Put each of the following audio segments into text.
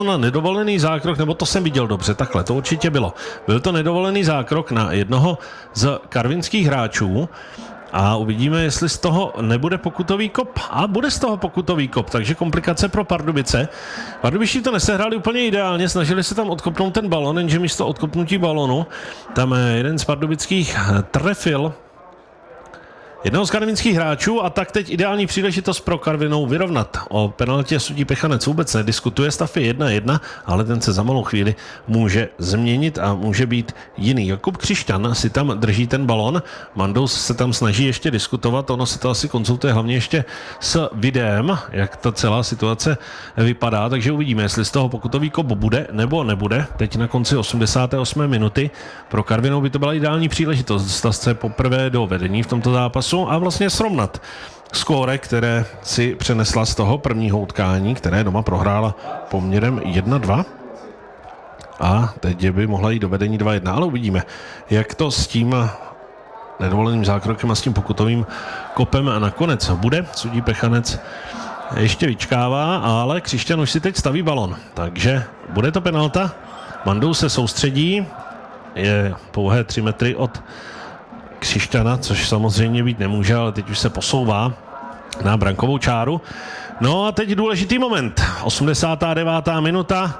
na nedovolený zákrok, nebo to jsem viděl dobře, takhle, to určitě bylo. Byl to nedovolený zákrok na jednoho z karvinských hráčů a uvidíme, jestli z toho nebude pokutový kop. A bude z toho pokutový kop, takže komplikace pro Pardubice. Pardubičtí to nesehráli úplně ideálně, snažili se tam odkopnout ten balon, jenže místo odkopnutí balonu tam jeden z pardubických trefil jednoho z karvinských hráčů a tak teď ideální příležitost pro Karvinou vyrovnat. O penaltě sudí Pechanec vůbec nediskutuje, stav je 1-1, ale ten se za malou chvíli může změnit a může být jiný. Jakub Křišťan si tam drží ten balon, Mandous se tam snaží ještě diskutovat, ono se to asi konzultuje hlavně ještě s videem, jak ta celá situace vypadá, takže uvidíme, jestli z toho pokutový kop bude nebo nebude. Teď na konci 88. minuty pro Karvinou by to byla ideální příležitost dostat se poprvé do vedení v tomto zápasu a vlastně srovnat skóre, které si přenesla z toho prvního utkání, které doma prohrála poměrem 1-2. A teď by mohla jít do vedení 2-1, ale uvidíme, jak to s tím nedovoleným zákrokem a s tím pokutovým kopem a nakonec bude. Sudí Pechanec ještě vyčkává, ale Křišťan už si teď staví balon, takže bude to penalta. Mandous se soustředí, je pouhé 3 metry od Křišťana, což samozřejmě být nemůže, ale teď už se posouvá na brankovou čáru. No a teď důležitý moment. 89. minuta.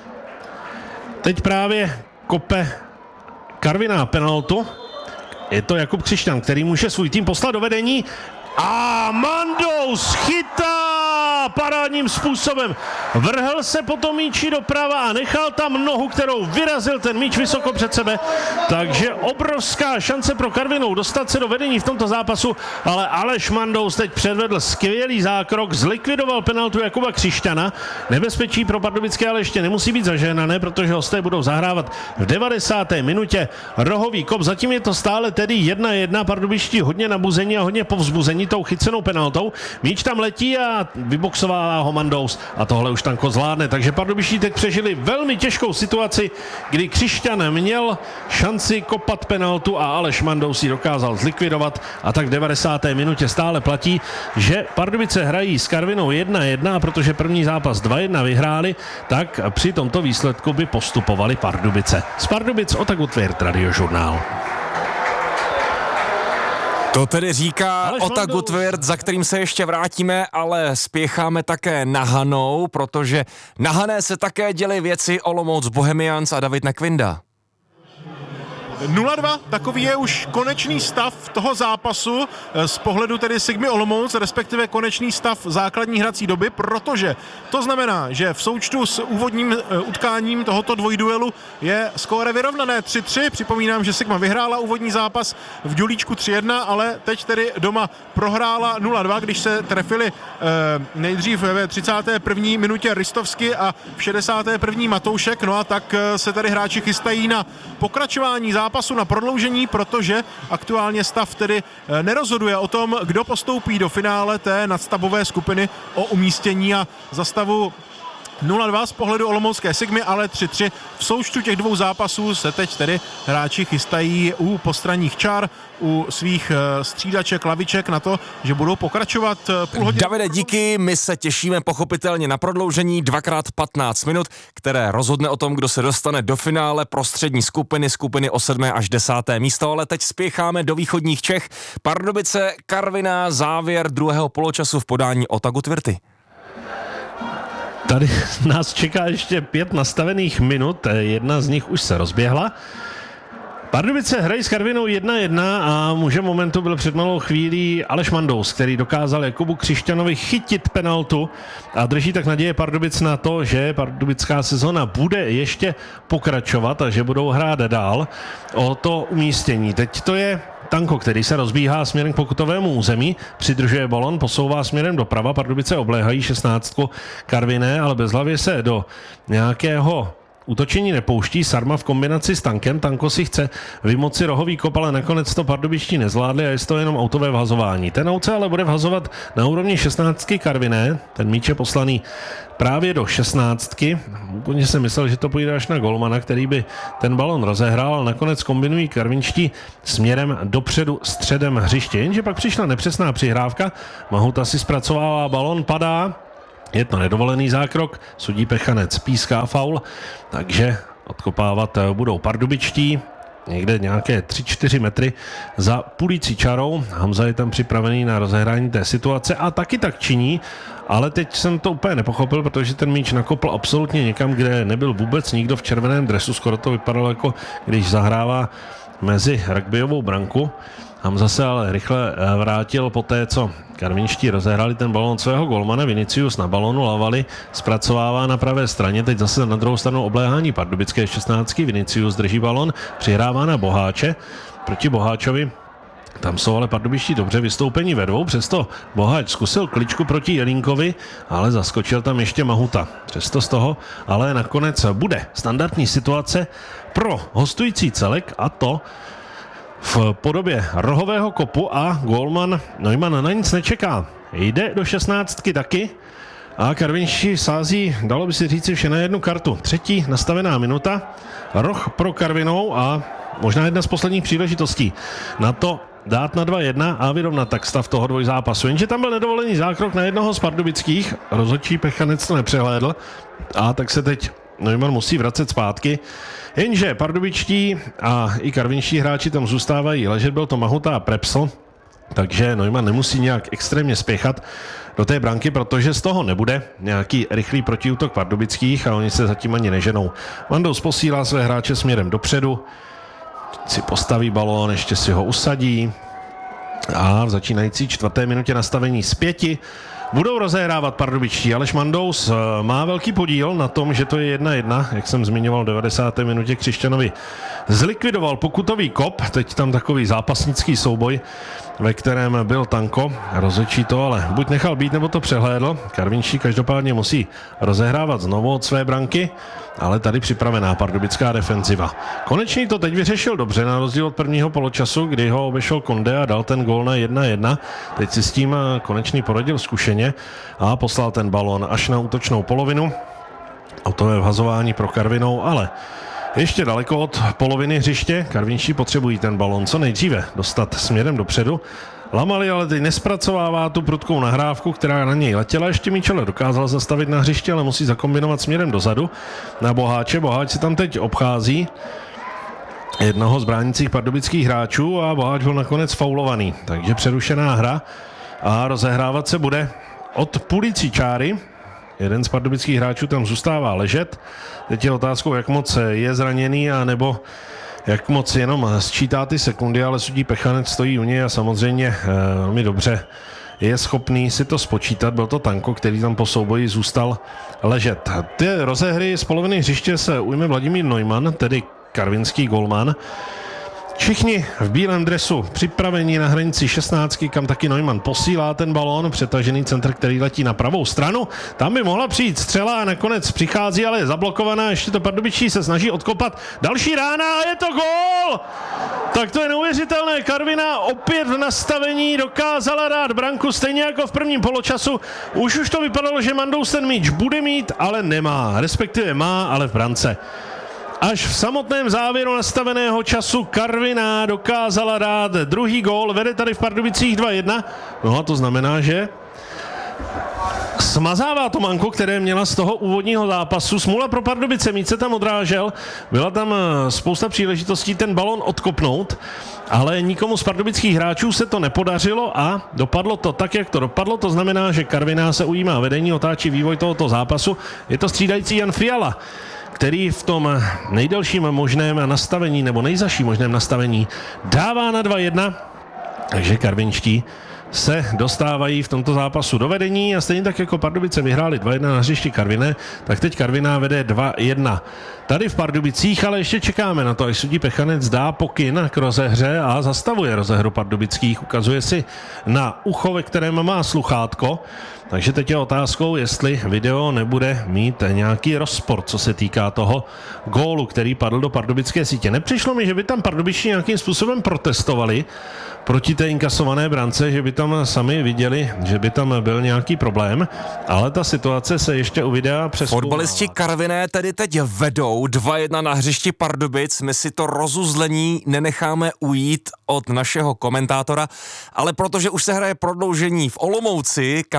Teď právě kope Karviná penaltu. Je to Jakub Křišťan, který může svůj tým poslat do vedení. A Mandous chytá parádním způsobem. Vrhl se po tom míči doprava a nechal tam nohu, kterou vyrazil ten míč vysoko před sebe. Takže obrovská šance pro Karvinou dostat se do vedení v tomto zápasu, ale Aleš Mandous teď předvedl skvělý zákrok, zlikvidoval penaltu Jakuba Křišťana. Nebezpečí pro Pardubické ale ještě nemusí být zažehnané, protože hosté budou zahrávat v 90. minutě rohový kop. Zatím je to stále tedy 1-1. Pardubičtí hodně nabuzení a hodně povzbuzení tou chycenou penaltou. Míč tam letí a vyboxovává ho Mandous a tohle už Tanko zvládne. Takže Pardubičtí teď přežili velmi těžkou situaci, kdy Křišťan měl šanci kopat penaltu a Aleš Mandous ji dokázal zlikvidovat a tak v 90. minutě stále platí, že Pardubice hrají s Karvinou 1-1 a protože první zápas 2-1 vyhráli, tak při tomto výsledku by postupovali Pardubice. Z Pardubic Otagut Tvirt, Radiožurnál. To tedy říká Otagut Tvirt, za kterým se ještě vrátíme, ale spěcháme také na Hanou, protože na Hané se také děly věci Olomouc Bohemians a David Nekvinda. 0-2, takový je už konečný stav toho zápasu z pohledu tedy Sigmy Olomouc, respektive konečný stav základní hrací doby, protože to znamená, že v součtu s úvodním utkáním tohoto dvojduelu je skóre vyrovnané 3-3. Připomínám, že Sigma vyhrála úvodní zápas v Dělíčku 3-1, ale teď tedy doma prohrála 0-2, když se trefili nejdřív ve 31. minutě Ristovsky a v 61. Matoušek, no a tak se tady hráči chystají na pokračování zápasu, na prodloužení, protože aktuálně stav tedy nerozhoduje o tom, kdo postoupí do finále té nadstavové skupiny o umístění a za stavu 0-2 z pohledu olomoucké Sigmy, ale 3-3 v součtu těch dvou zápasů se teď tedy hráči chystají u postranních čár, u svých střídaček, laviček na to, že budou pokračovat půl hodiny. Davide, díky, my se těšíme pochopitelně na prodloužení 2x15 minut, které rozhodne o tom, kdo se dostane do finále prostřední skupiny o 7. až 10. místo, ale teď spěcháme do východních Čech. Pardubice, Karviná, závěr druhého poločasu v podání Otagut Tvirty. Tady nás čeká ještě 5 nastavených minut, jedna z nich už se rozběhla. Pardubice hrají s Karvinou 1-1 a mužem momentu byl před malou chvílí Aleš Mandous, který dokázal Jakubu Křišťanovi chytit penaltu a drží tak naděje Pardubic na to, že pardubická sezona bude ještě pokračovat a že budou hrát dál o to umístění. Teď to je Tanko, který se rozbíhá směrem k pokutovému území, přidržuje balon, posouvá směrem doprava, Pardubice obléhají 16 Karviné, ale bezhlavě se do nějakého útočení nepouští, Sarma v kombinaci s Tankem, Tanko si chce vymoci rohový kop, ale nakonec to Pardubičtí nezvládli a je to jenom autové vhazování. Ten aut se ale bude vhazovat na úrovni 16 Karviné, ten míč je poslaný právě do 16. Úplně jsem myslel, že to půjde až na golmana, který by ten balon rozehrál, ale nakonec kombinují karvinští směrem dopředu středem hřiště. Jenže pak přišla nepřesná přihrávka, Mahuta si zpracovává balon, padá Je to nedovolený zákrok, sudí Pechanec píská faul, takže odkopávat budou pardubičtí, někde nějaké 3-4 metry za půlící čarou. Hamza je tam připravený na rozehrání té situace a taky tak činí, ale teď jsem to úplně nepochopil, protože ten míč nakopl absolutně někam, kde nebyl vůbec nikdo v červeném dresu. Skoro to vypadalo jako když zahrává mezi rugbyovou branku. Hamza se ale rychle vrátil po té, co karvinští rozehrali ten balón svého golmana. Vinicius na balónu Lavali zpracovává na pravé straně, teď zase na druhou stranu obléhání pardubické 16. Vinicius drží balón, přihrává na Boháče. Proti Boháčovi tam jsou ale pardubičtí dobře vystoupení ve dvou, přesto Boháč zkusil kličku proti Jelínkovi, ale zaskočil tam ještě Mahuta. Přesto z toho ale nakonec bude standardní situace pro hostující celek, a to v podobě rohového kopu, a gólman Neumann na nic nečeká. Jde do 16 taky a karvinští sází, dalo by si říci, vše na jednu kartu. Třetí nastavená minuta, roh pro Karvinou a možná jedna z posledních příležitostí na to dát na 2-1 a vyrovnat tak stav toho dvojzápasu. Jenže tam byl nedovolený zákrok na jednoho z pardubických, rozhodčí Pechanec to nepřehlédl a tak se teď Neumann musí vracet zpátky. Jenže pardubičtí a i karvinští hráči tam zůstávají ležet, byl to Mahuta a Prepsl, takže Neumann nemusí nějak extrémně spěchat do té branky, protože z toho nebude nějaký rychlý protiútok pardubických a oni se zatím ani neženou. Mandous posílá své hráče směrem dopředu, si postaví balón, ještě si ho usadí a v začínající 4. minutě nastavení z 5 budou rozehrávat pardubičtí. Aleš Mandous má velký podíl na tom, že to je 1-1, jak jsem zmiňoval v 90. minutě Křišťanovi. Zlikvidoval pokutový kop, teď tam takový zápasnický souboj, ve kterém byl Tanko. Rozhodčí to ale buď nechal být, nebo to přehlédl. Karvinští každopádně musí rozehrávat znovu od své branky, ale tady připravená pardubická defenziva. Konečný to teď vyřešil dobře, na rozdíl od prvního poločasu, kdy ho obešel Konde a dal ten gól na 1-1. Teď si s tím Konečný poradil zkušeně a poslal ten balón až na útočnou polovinu. O to je vhazování pro Karvinou, ale ještě daleko od poloviny hřiště. Karvinští potřebují ten balón co nejdříve dostat směrem dopředu. Lamali ale teď nespracovává tu prudkou nahrávku, která na něj letěla. Ještě Míčele dokázal zastavit na hřiště, ale musí zakombinovat směrem dozadu na Boháče. Boháč se tam teď obchází jednoho z bránících pardubických hráčů a Boháč byl nakonec faulovaný. Takže přerušená hra a rozehrávat se bude od půlící čáry. Jeden z pardubických hráčů tam zůstává ležet. Teď je otázkou, jak moc je zraněný, anebo jak moc jenom sčítá ty sekundy, ale sudí Pechanec stojí u něj a samozřejmě velmi dobře je schopný si to spočítat. Byl to Tanko, který tam po souboji zůstal ležet. Ty rozehry z poloviny hřiště se ujme Vladimír Neumann, tedy karvinský golman. Všichni v bílém dresu připravení na hranici 16, kam taky Neumann posílá ten balón, přetažený centr, který letí na pravou stranu. Tam by mohla přijít střela a nakonec přichází, ale je zablokovaná. Ještě to pardubičtí se snaží odkopat. Další rána a je to gól! Tak to je neuvěřitelné. Karviná opět v nastavení dokázala dát branku, stejně jako v prvním poločasu. Už to vypadalo, že Mandous ten míč bude mít, ale nemá. Respektive má, ale v brance. Až v samotném závěru nastaveného času Karviná dokázala dát druhý gól, vede tady v Pardubicích 2-1. No a to znamená, že smazává to manko, které měla z toho úvodního zápasu. Smůla pro Pardubice, míč se tam odrážel, byla tam spousta příležitostí ten balon odkopnout, ale nikomu z pardubických hráčů se to nepodařilo a dopadlo to tak, jak to dopadlo. To znamená, že Karviná se ujímá vedení, otáčí vývoj tohoto zápasu. Je to střídající Jan Fiala, který v tom nejdelším možném nastavení, nebo nejzaším možném nastavení dává na 2-1, takže karvinští se dostávají v tomto zápasu do vedení a stejně tak jako Pardubice vyhráli 2-1 na hřišti Karviné, tak teď Karviná vede 2-1. Tady v Pardubicích ale ještě čekáme na to, až sudí Pechanec dá pokyn k rozehře a zastavuje rozehru pardubických, ukazuje si na ucho, ve kterém má sluchátko. Takže teď je otázkou, jestli video nebude mít nějaký rozpor, co se týká toho gólu, který padl do pardubické sítě. Nepřišlo mi, že by tam pardubičtí nějakým způsobem protestovali proti té inkasované brance, že by tam sami viděli, že by tam byl nějaký problém, ale ta situace se ještě u videa přeskoumává. Fotbalisti Karviné tedy teď vedou 2-1 na hřišti Pardubic. My si to rozuzlení nenecháme ujít od našeho komentátora, ale protože už se hraje prodloužení v Olomouci, kam přijeli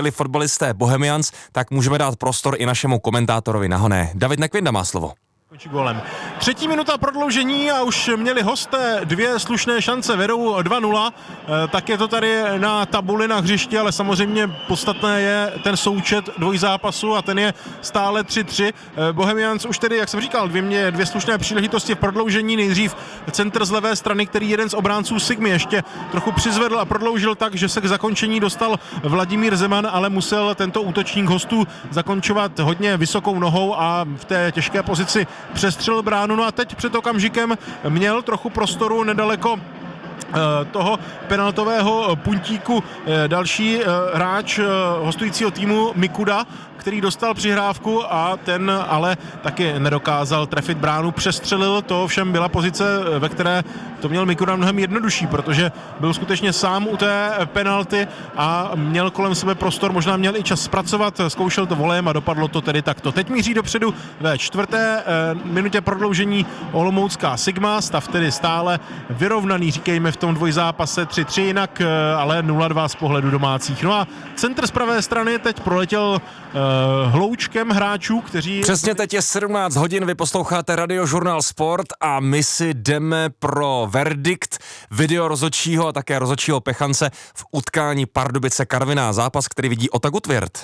řekli fotbalisté Bohemians, tak můžeme dát prostor i našemu komentátorovi na honé. David Nekvinda má slovo. Golem. 3. minuta prodloužení a už měli hosté 2 slušné šance, vedou 2-0, tak je to tady na tabuli na hřišti, ale samozřejmě podstatné je ten součet dvojzápasu a ten je stále 3-3. Bohemians už tedy, jak jsem říkal, dvě slušné příležitosti v prodloužení, nejdřív centr z levé strany, který jeden z obránců Sigmy ještě trochu přizvedl a prodloužil tak, že se k zakončení dostal Vladimír Zeman, ale musel tento útočník hostů zakončovat hodně vysokou nohou a v té těžké pozici přestřelil bránu, no a teď před okamžikem měl trochu prostoru nedaleko toho penaltového puntíku další hráč hostujícího týmu Mikuda, který dostal přihrávku a ten ale taky nedokázal trefit bránu, přestřelil, to ovšem byla pozice, ve které to měl Mikuda mnohem jednodušší, protože byl skutečně sám u té penalty a měl kolem sebe prostor, možná měl i čas zpracovat, zkoušel to volem a dopadlo to tedy takto. Teď míří dopředu ve 4. minutě prodloužení olomoucká Sigma, stav tedy stále vyrovnaný, říkejme v tom dvojzápase 3-3 jinak, ale 0-2 z pohledu domácích. No a centr z pravé strany teď proletěl hloučkem hráčů, kteří... Přesně teď je 17 hodin, vy posloucháte Radiožurnál Sport a my si jdeme pro verdikt video rozhodčího a také rozhodčího Pechance v utkání Pardubice Karviná. Zápas, který vidí Ota Gutwirth.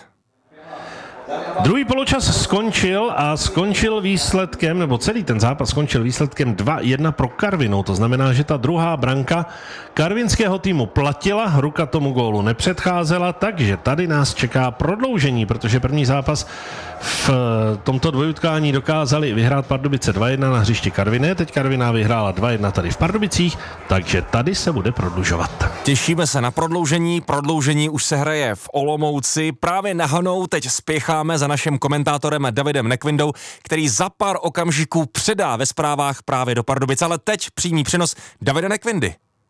Druhý poločas skončil výsledkem, nebo celý ten zápas skončil výsledkem 2-1 pro Karvinou. To znamená, že ta druhá branka karvinského týmu platila, ruka tomu gólu nepředcházela, takže tady nás čeká prodloužení, protože první zápas v tomto dvojutkání dokázali vyhrát Pardubice 2-1 na hřišti Karviné. Teď Karviná vyhrála 2-1 tady v Pardubicích, takže tady se bude prodlužovat. Těšíme se na prodloužení už se hraje v Olomouci. Právě na Hanou teď spěcháme za naším komentátorem Davidem Nekvindou, který za pár okamžiků předá ve zprávách právě do Pardubic, ale teď přímý přenos Davida Nekvindy.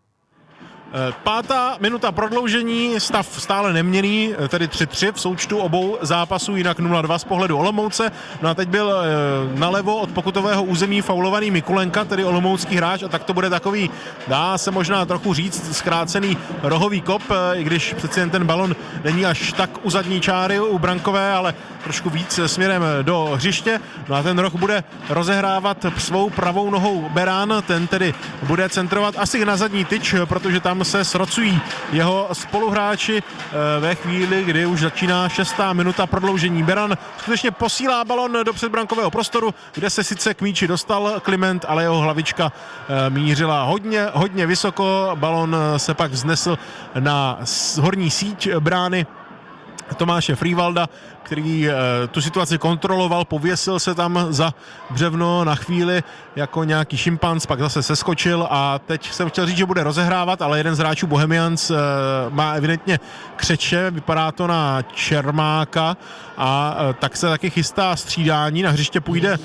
5. minuta prodloužení, stav stále neměnný, tedy 3-3 v součtu obou zápasů, jinak 0-2 z pohledu Olomouce. No a teď byl nalevo od pokutového území faulovaný Mikulenka, tedy olomoucký hráč, a tak to bude takový, dá se možná trochu říct, zkrácený rohový kop, i když přeci jen ten balon není až tak u zadní čáry u brankové, ale trošku víc směrem do hřiště. No a ten roh bude rozehrávat svou pravou nohou Beran, ten tedy bude centrovat asi na zadní tyč, protože tam se srocují jeho spoluhráči ve chvíli, kdy už začíná 6. minuta prodloužení. Beran skutečně posílá balon do předbrankového prostoru, kde se sice k míči dostal Kliment, ale jeho hlavička mířila hodně vysoko. Balon se pak vznesl na horní síť brány Tomáše Frývalda, který tu situaci kontroloval, pověsil se tam za břevno na chvíli jako nějaký šimpanz, pak zase seskočil a teď jsem chtěl říct, že bude rozehrávat, ale jeden z hráčů Bohemians má evidentně křeče, vypadá to na Čermáka a tak se taky chystá střídání, na hřiště půjde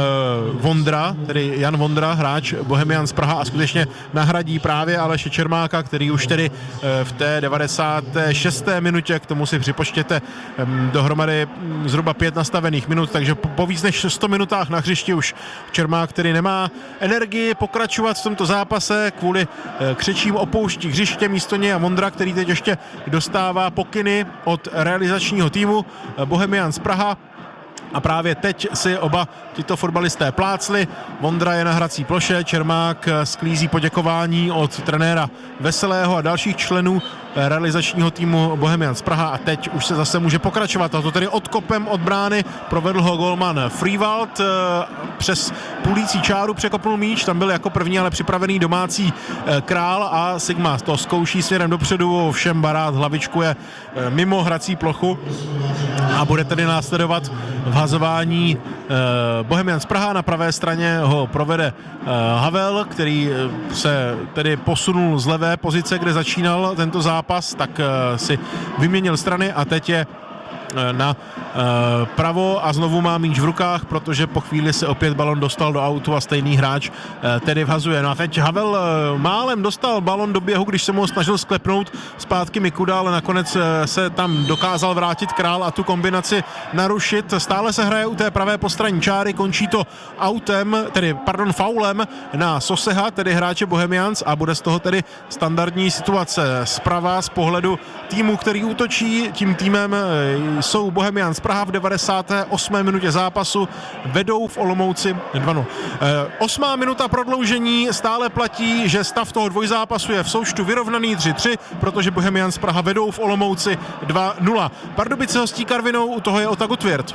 Vondra, tedy Jan Vondra, hráč Bohemians Praha a skutečně nahradí právě Aleše Čermáka, který už tedy v té 96. minutě, k tomu si připočtěte dohromady zhruba 5 nastavených minut, takže po víc než 100 minutách na hřišti už Čermák, který nemá energii pokračovat v tomto zápase, kvůli křečím opouští hřiště, místo něj a Vondra, který teď ještě dostává pokyny od realizačního týmu Bohemians Praha. A právě teď si oba tyto fotbalisté plácli. Vondra je na hrací ploše, Čermák sklízí poděkování od trenéra Veselého a dalších členů realizačního týmu Bohemians Praha a teď už se zase může pokračovat. A to tedy odkopem od brány provedl ho golman Frývald, přes půlící čáru překopnul míč, tam byl jako první ale připravený domácí Král a Sigma to zkouší směrem dopředu, ovšem Barát hlavičku je mimo hrací plochu a bude tedy následovat vhazování Bohemians Praha. Na pravé straně ho provede Havel, který se tedy posunul z levé pozice, kde začínal tento zápas, tak si vyměnil strany a teď je na pravo a znovu má míč v rukách, protože po chvíli se opět balon dostal do autu a stejný hráč tedy vhazuje. No a teď Havel málem dostal balon do běhu, když se mu snažil sklepnout zpátky Mikuda, ale nakonec se tam dokázal vrátit Král a tu kombinaci narušit. Stále se hraje u té pravé postranní čáry, končí to faulem na Soseha, tedy hráče Bohemians, a bude z toho tedy standardní situace. Zprava z pohledu týmu, který útočí, tím týmem jsou Bohemians Praha v 98. minutě zápasu, vedou v Olomouci 2-0. 8. minuta prodloužení, stále platí, že stav toho dvojzápasu je v součtu vyrovnaný 3-3, protože Bohemians Praha vedou v Olomouci 2-0. Pardubice hostí Karvinou, u toho je Otago Tvirt.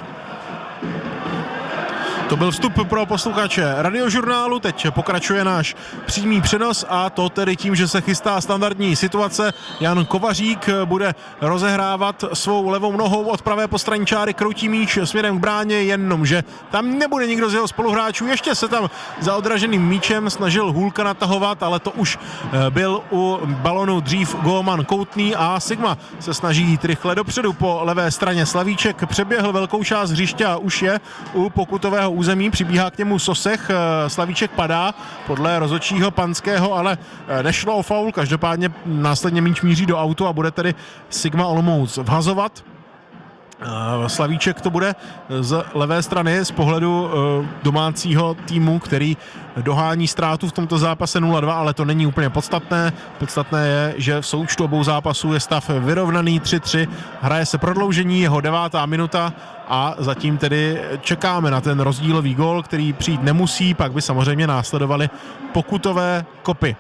To byl vstup pro posluchače Radiožurnálu, teď pokračuje náš přímý přenos a to tedy tím, že se chystá standardní situace. Jan Kovařík bude rozehrávat svou levou nohou od pravé postranní čáry, kroutí míč směrem k bráně, jenomže tam nebude nikdo z jeho spoluhráčů. Ještě se tam za odraženým míčem snažil Hůlka natahovat, ale to už byl u balonu dřív gólman Koutný a Sigma se snaží jít rychle dopředu po levé straně. Slavíček přeběhl velkou část hřiště a už je u pokutového území, přibíhá k němu Sosech, Slavíček padá podle rozhodčího Panského, ale nešlo o faul, každopádně následně míč míří do autu a bude tedy Sigma Olomouc vhazovat. Slavíček to bude z levé strany z pohledu domácího týmu, který dohání ztrátu v tomto zápase 0-2, ale to není úplně podstatné. Podstatné je, že v součtu obou zápasů je stav vyrovnaný 3-3. Hraje se prodloužení, jeho 9. minuta a zatím tedy čekáme na ten rozdílový gól, který přijít nemusí, pak by samozřejmě následovaly pokutové kopy.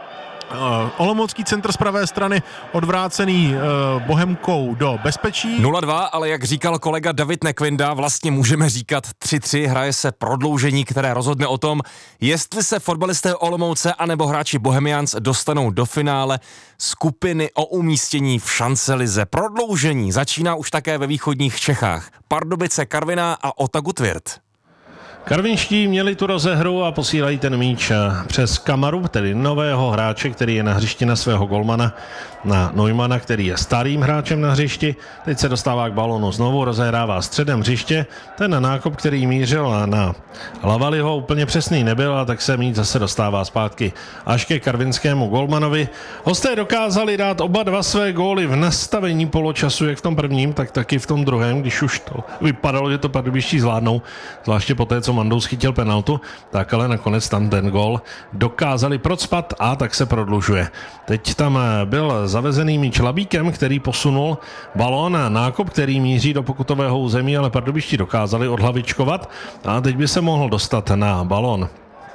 Olomoucký centr z pravé strany odvrácený Bohemkou do bezpečí. 0-2, ale jak říkal kolega David Nekvinda, vlastně můžeme říkat 3-3, hraje se prodloužení, které rozhodne o tom, jestli se fotbalisté Olomouce anebo hráči Bohemians dostanou do finále skupiny o umístění v šancelize. Prodloužení začíná už také ve východních Čechách. Pardubice, Karviná a Otago Tvirt. Karvinští měli tu rozehru a posílají ten míč přes Kamaru, tedy nového hráče, který je na hřišti na svého golmana, na Neumana, který je starým hráčem na hřišti. Teď se dostává k balonu znovu, rozehrává středem hřiště. Ten nákop, který mířil na Lavaliho, úplně přesný nebyl, a tak se míč zase dostává zpátky až ke karvinskému golmanovi. Hosté dokázali dát oba dva své góly v nastavení poločasu, jak v tom prvním, tak taky v tom druhém, když už to vypadalo, že to Pardubiští zvládnou, zvláště poté, co Mandous chytil penaltu, tak ale nakonec tam ten gól dokázali procpat a tak se prodlužuje. Teď tam byl zavezený míč Labíkem, který posunul balón na nákop, který míří do pokutového území, ale Pardubiští dokázali odhlavičkovat a teď by se mohl dostat na balón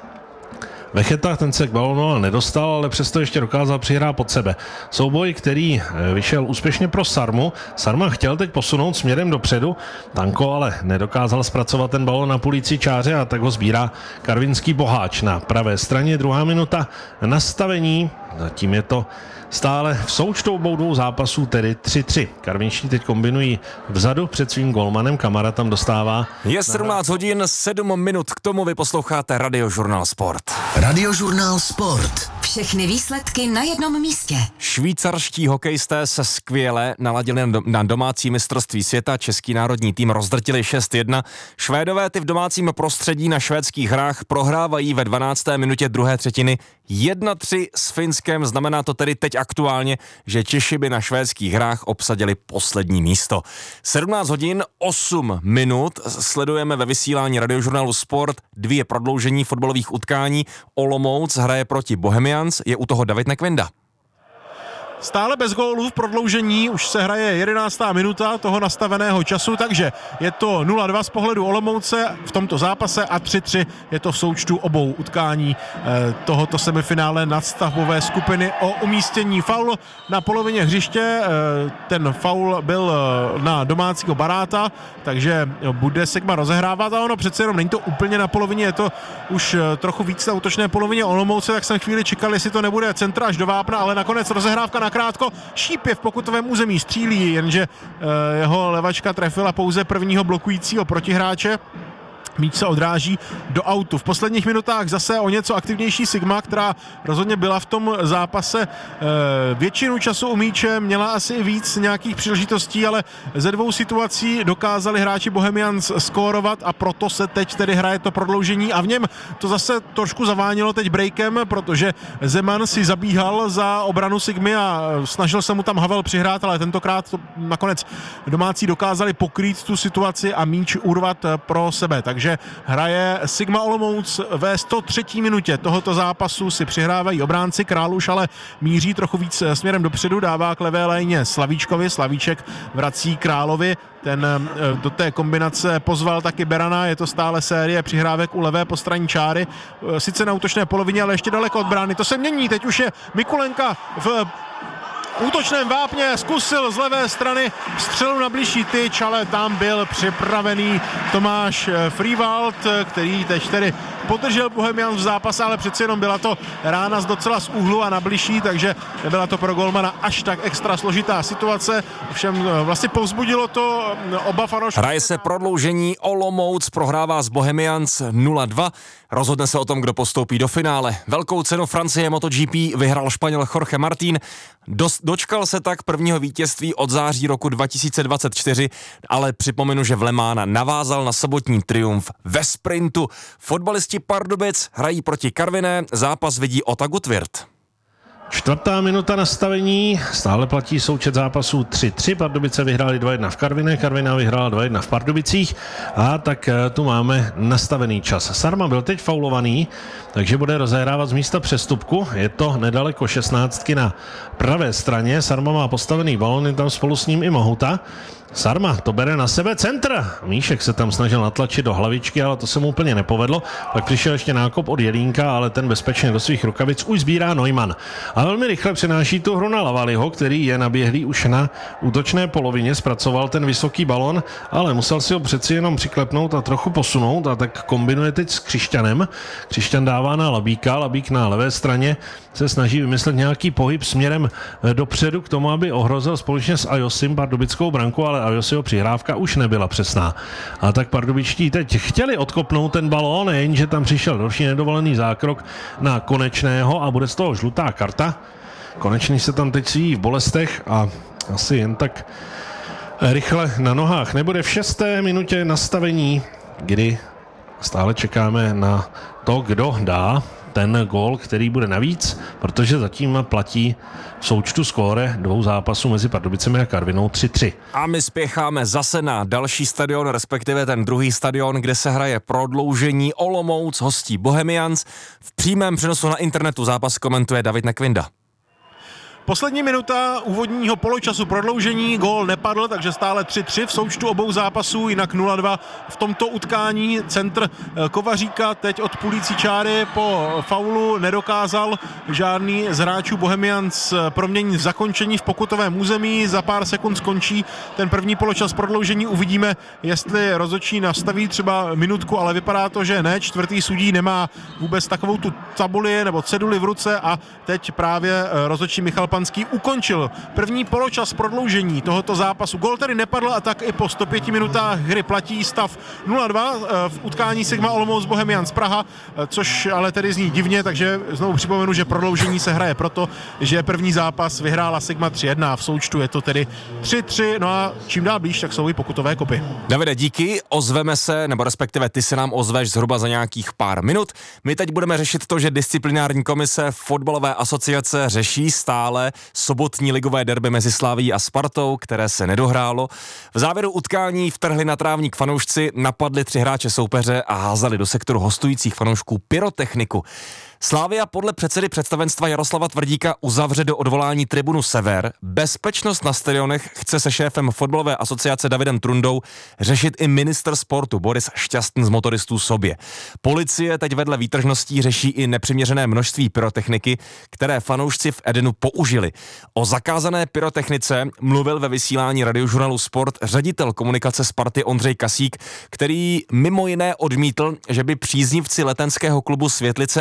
Vecheta, ten se k balonu nedostal, ale přesto ještě dokázal přihrát pod sebe. Souboj, který vyšel úspěšně pro Sarmu. Sarma chtěl teď posunout směrem dopředu, Tanko ale nedokázal zpracovat ten balon na půlící čáře a tak ho sbírá karvinský Boháč na pravé straně. 2. minuta nastavení, zatím je to stále v součtu obou dvou zápasů, tedy 3-3. Karvinští teď kombinují vzadu před svým golmanem, Kamara tam dostává. Je 17 hodin, 7 minut, k tomu vy posloucháte Radiožurnál Sport. Radiožurnál Sport. Všechny výsledky na jednom místě. Švýcarští hokejisté se skvěle naladili na domácí mistrovství světa, český národní tým rozdrtili 6-1. Švédové ty v domácím prostředí na švédských hrách prohrávají ve 12. minutě druhé třetiny 1-3 s Finskem, znamená to tedy teď aktuálně, že Češi by na švédských hrách obsadili poslední místo. 17 hodin 8 minut, sledujeme ve vysílání Radiožurnálu Sport 2 prodloužení fotbalových utkání. Olomouc hraje proti Bohemians, je u toho David Nekvinda. Stále bez gólů v prodloužení, už se hraje 11. minuta toho nastaveného času, takže je to 0-2 z pohledu Olomouce v tomto zápase a 3-3 je to v součtu obou utkání tohoto semifinále nadstavbové skupiny o umístění. Faul na polovině hřiště, ten faul byl na domácího Baráta, takže bude Sigma rozehrávat a ono přece jenom není to úplně na polovině, je to už trochu víc na útočné polovině Olomouce, tak jsem chvíli čekal, jestli to nebude centra až do vápna, ale nakonec rozhrávka na krátko. Šíp je v pokutovém území, střílí, jenže jeho levačka trefila pouze prvního blokujícího protihráče. Míč se odráží do autu. V posledních minutách zase o něco aktivnější Sigma, která rozhodně byla v tom zápase většinu času u míče, měla asi i víc nějakých příležitostí, ale ze 2 situací dokázali hráči Bohemians skórovat a proto se teď tedy hraje to prodloužení a v něm to zase trošku zavánilo teď breakem, protože Zeman si zabíhal za obranu Sigmy a snažil se mu tam Havel přihrát, ale tentokrát to nakonec domácí dokázali pokrýt tu situaci a míč urvat pro sebe. Takže hraje Sigma Olomouc ve 103. minutě tohoto zápasu, si přihrávají obránci, Králuš ale míří trochu víc směrem dopředu, dává k levé léně Slavíčkovi, Slavíček vrací Královi, ten do té kombinace pozval taky Berana, je to stále série přihrávek u levé postranní čáry, sice na útočné polovině, ale ještě daleko od brány, to se mění, teď už je Mikulenka v útočném vápně, zkusil z levé strany střelu na blížší tyč, ale tam byl připravený Tomáš Frývald, který teď tedy podržel Bohemians v zápase, ale přeci jenom byla to rána docela z úhlu a na blížší, takže nebyla to pro golmana až tak extra složitá situace. Ovšem vlastně povzbudilo to oba fanoušky. Hraje se prodloužení, Olomouc prohrává s Bohemians 0-2. Rozhodne se o tom, kdo postoupí do finále. Velkou cenu Francie MotoGP vyhrál Španěl Jorge Martín. Dočkal se tak prvního vítězství od září roku 2024, ale připomenu, že v Le Mans navázal na sobotní triumf ve sprintu. Fotbalisti Pardubic hrají proti Karviné, zápas vidí Ota Gutwirth. 4. minuta nastavení, stále platí součet zápasů 3-3, Pardubice vyhráli 2-1 v Karviné, Karviná vyhrála 2-1 v Pardubicích a tak tu máme nastavený čas. Sarma byl teď faulovaný, takže bude rozehrávat z místa přestupku, je to nedaleko 16 na pravé straně, Sarma má postavený balon, je tam spolu s ním i Mohuta. Sarma to bere na sebe, centr. Míšek se tam snažil natlačit do hlavičky, ale to se mu úplně nepovedlo. Pak přišel ještě nákop od Jelínka, ale ten bezpečně do svých rukavic už sbírá Neumann. A velmi rychle přenáší tu hru na Lavaliho, který je naběhlý už na útočné polovině, zpracoval ten vysoký balon, ale musel si ho přeci jenom přiklepnout a trochu posunout a tak kombinuje teď s Křišťanem. Křišťan dává na Labíka, Labík na levé straně se snaží vymyslet nějaký pohyb směrem dopředu k tomu, aby ohrozil společně s Ajosim pardubickou branku, ale Ajosiho přihrávka už nebyla přesná. A tak pardubičtí teď chtěli odkopnout ten balón, jenže tam přišel další nedovolený zákrok na Konečného a bude z toho žlutá karta. Konečný se tam teď svíjí v bolestech a asi jen tak rychle na nohách. Nebude v 6. minutě nastavení, kdy stále čekáme na to, kdo dá ten gól, který bude navíc, protože zatím platí v součtu skóre 2 zápasů mezi Pardubicemi a Karvinou 3-3. A my spěcháme zase na další stadion, respektive ten druhý stadion, kde se hraje prodloužení. Olomouc hostí Bohemians. V přímém přenosu na internetu zápas komentuje David Nekvinda. Poslední minuta úvodního poločasu prodloužení, gól nepadl, takže stále 3-3 v součtu obou zápasů, jinak 0-2 v tomto utkání. Centr Kovaříka teď od půlící čáry po faulu nedokázal žádný z hráčů Bohemians proměnit v zakončení v pokutovém území. Za pár sekund skončí ten první poločas prodloužení, uvidíme, jestli rozhodčí nastaví třeba minutku, ale vypadá to, že ne. Čtvrtý sudí nemá vůbec takovou tu tabuli nebo ceduli v ruce a teď právě rozhodčí Michal Panský ukončil první poločas prodloužení tohoto zápasu. Gól tedy nepadl a tak i po 105 minutách hry platí stav 0-2 v utkání Sigma Olomouc Bohemians Praha, což ale tedy zní divně, takže znovu připomenu, že prodloužení se hraje proto, že první zápas vyhrála Sigma 3-1 a v součtu je to tedy 3-3, no a čím dál blíž, tak jsou i pokutové kopy. Davide, díky, ozveme se, nebo respektive ty se nám ozveš zhruba za nějakých pár minut. My teď budeme řešit to, že disciplinární komise Fotbalové asociace řeší stále sobotní ligové derby mezi Slavií a Spartou, které se nedohrálo. V závěru utkání vtrhli na trávník fanoušci, napadli 3 hráče soupeře a házali do sektoru hostujících fanoušků pyrotechniku. Slavia podle předsedy představenstva Jaroslava Tvrdíka uzavře do odvolání tribunu Sever. Bezpečnost na stadionech chce se šéfem Fotbalové asociace Davidem Trundou řešit i ministr sportu Boris Šťastný z Motoristů Sobě. Policie teď vedle výtržností řeší i nepřiměřené množství pyrotechniky, které fanoušci v Edenu použili. O zakázané pyrotechnice mluvil ve vysílání radiožurnálu Sport ředitel komunikace Sparty Ondřej Kasík, který mimo jiné odmítl, že by příznivci letenského klubu Světlice a Dýmovnice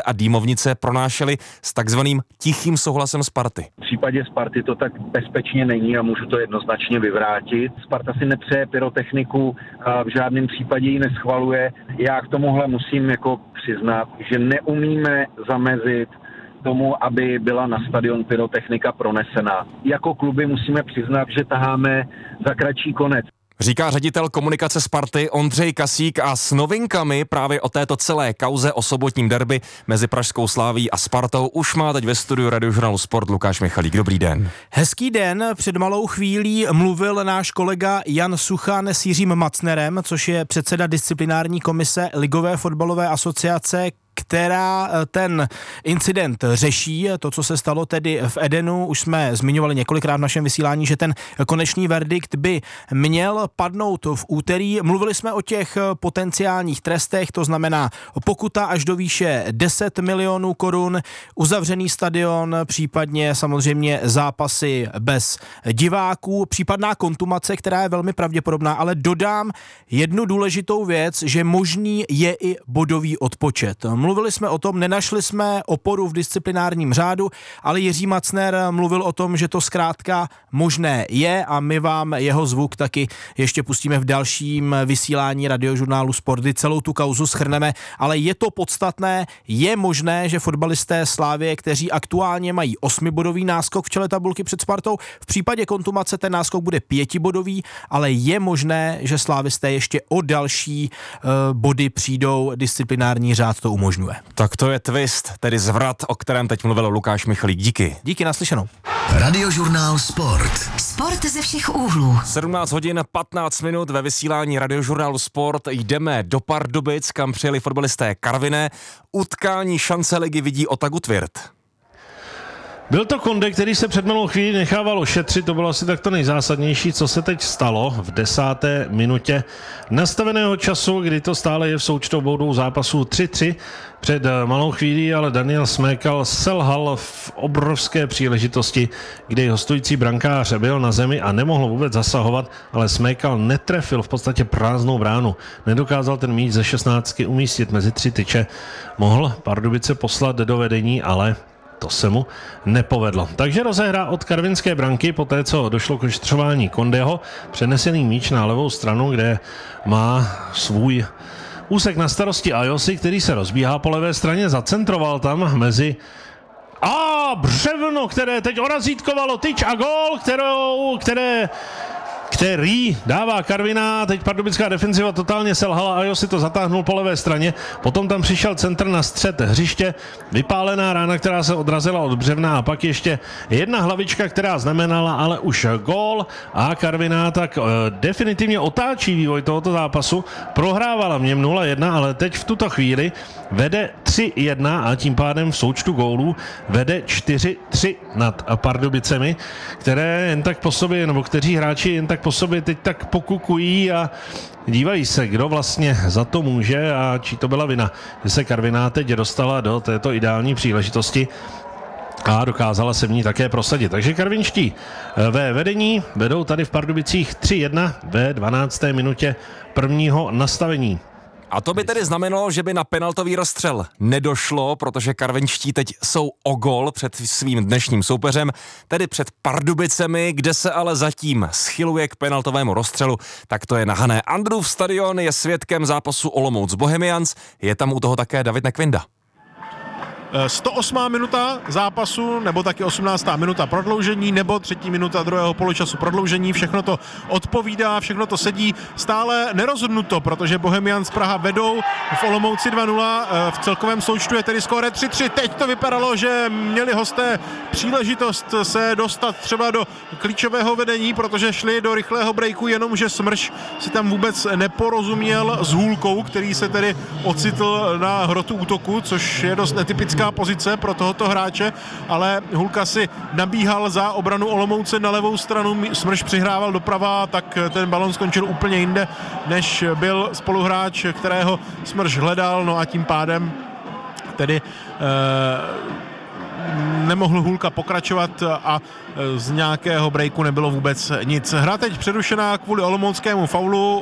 Lednice pronášely s takzvaným tichým souhlasem Sparty. V případě Sparty to tak bezpečně není a můžu to jednoznačně vyvrátit. Sparta si nepřeje pyrotechniku a v žádném případě ji neschvaluje. Já k tomuhle musím jako přiznat, že neumíme zamezit tomu, aby byla na stadion pyrotechnika pronesena. Jako kluby musíme přiznat, že taháme za kratší konec. Říká ředitel komunikace Sparty Ondřej Kasík a s novinkami právě o této celé kauze o sobotním derby mezi Pražskou Slavií a Spartou už má teď ve studiu Radiožurnálu Sport Lukáš Michalík. Dobrý den. Hezký den, před malou chvílí mluvil náš kolega Jan Suchan s Jiřím Macnerem, což je předseda disciplinární komise Ligové fotbalové asociace, která ten incident řeší, to, co se stalo tedy v Edenu. Už jsme zmiňovali několikrát v našem vysílání, že ten konečný verdikt by měl padnout v úterý. Mluvili jsme o těch potenciálních trestech, to znamená pokuta až do výše 10 milionů korun, uzavřený stadion, případně samozřejmě zápasy bez diváků, případná kontumace, která je velmi pravděpodobná, ale dodám jednu důležitou věc, že možný je i bodový odpočet. Mluvili jsme o tom, nenašli jsme oporu v disciplinárním řádu, ale Jiří Macner mluvil o tom, že to zkrátka možné je a my vám jeho zvuk taky ještě pustíme v dalším vysílání Radiožurnálu Sport, kdy celou tu kauzu shrneme, ale je to podstatné, je možné, že fotbalisté Slavie, kteří aktuálně mají 8bodový náskok v čele tabulky před Spartou, v případě kontumace ten náskok bude 5bodový, ale je možné, že slávisté ještě o další body přijdou, disciplinární řád to umožňuje. Tak to je twist, tedy zvrat, o kterém teď mluvil Lukáš Michalík. Díky. Díky, naslyšenou. Radiožurnál Sport. Sport ze všech úhlů. 17 hodin 15 minut ve vysílání Radiožurnálu Sport. Jdeme do Pardubic, kam přijeli fotbalisté Karviné. Utkání šance ligy vidí Otagu Tvirt. Byl to Konde, který se před malou chvíli nechával ošetřit, to bylo asi tak to nejzásadnější, co se teď stalo v 10. minutě nastaveného času, kdy to stále je v součtu obou zápasů 3-3. Před malou chvílí ale Daniel Smékal selhal v obrovské příležitosti, kdy hostující brankář byl na zemi a nemohl vůbec zasahovat, ale Smékal netrefil v podstatě prázdnou bránu. Nedokázal ten míč ze 16 umístit mezi 3 tyče. Mohl Pardubice poslat do vedení, ale to se mu nepovedlo. Takže rozehra od karvinské branky, poté co došlo k ošetřování Kondeho, přenesený míč na levou stranu, kde má svůj úsek na starosti Ajosi, který se rozbíhá po levé straně, zacentroval tam mezi břevno, které teď orazítkovalo tyč a gól, který dává Karviná, teď pardubická defenziva totálně selhala, Ajo si to zatáhnul po levé straně, potom tam přišel centr na střed hřiště, vypálená rána, která se odrazila od břevna a pak ještě jedna hlavička, která znamenala ale už gól a Karviná tak definitivně otáčí vývoj tohoto zápasu, prohrávala v něm 0-1, ale teď v tuto chvíli vede 3-1 a tím pádem v součtu gólů vede 4-3 nad Pardubicemi, které jen tak po sobě, nebo kteří hráči jen tak po sobě teď tak pokukují a dívají se, kdo vlastně za to může a čí to byla vina, že se Karviná teď dostala do této ideální příležitosti a dokázala se v ní také prosadit. Takže karvinští ve vedení vedou tady v Pardubicích 3-1 ve 12. minutě prvního nastavení. A to by tedy znamenalo, že by na penaltový rozstřel nedošlo, protože karvinští teď jsou o gól před svým dnešním soupeřem, tedy před Pardubicemi, kde se ale zatím schyluje k penaltovému rozstřelu, tak to je na Hané. Andrův stadion je svědkem zápasu Olomouc Bohemians, je tam u toho také David Nekvinda. 108. minuta zápasu, nebo taky 18. minuta prodloužení, nebo 3. minuta druhého poločasu prodloužení, všechno to odpovídá, všechno to sedí, stále nerozhodnuto, protože Bohemians Praha vedou v Olomouci 2-0, v celkovém součtu je tedy skóre 3-3, teď to vypadalo, že měli hosté příležitost se dostat třeba do klíčového vedení, protože šli do rychlého breaku, jenomže Smrš si tam vůbec neporozuměl s Hůlkou, který se tedy ocitl na hrotu útoku, což je dost netypická pozice pro tohoto hráče, ale Hůlka si nabíhal za obranu Olomouce na levou stranu, Smrš přihrával doprava, tak ten balon skončil úplně jinde, než byl spoluhráč, kterého Smrš hledal, no a tím pádem tedy nemohl Hůlka pokračovat a z nějakého breaku nebylo vůbec nic. Hra teď přerušená kvůli olomouckému faulu,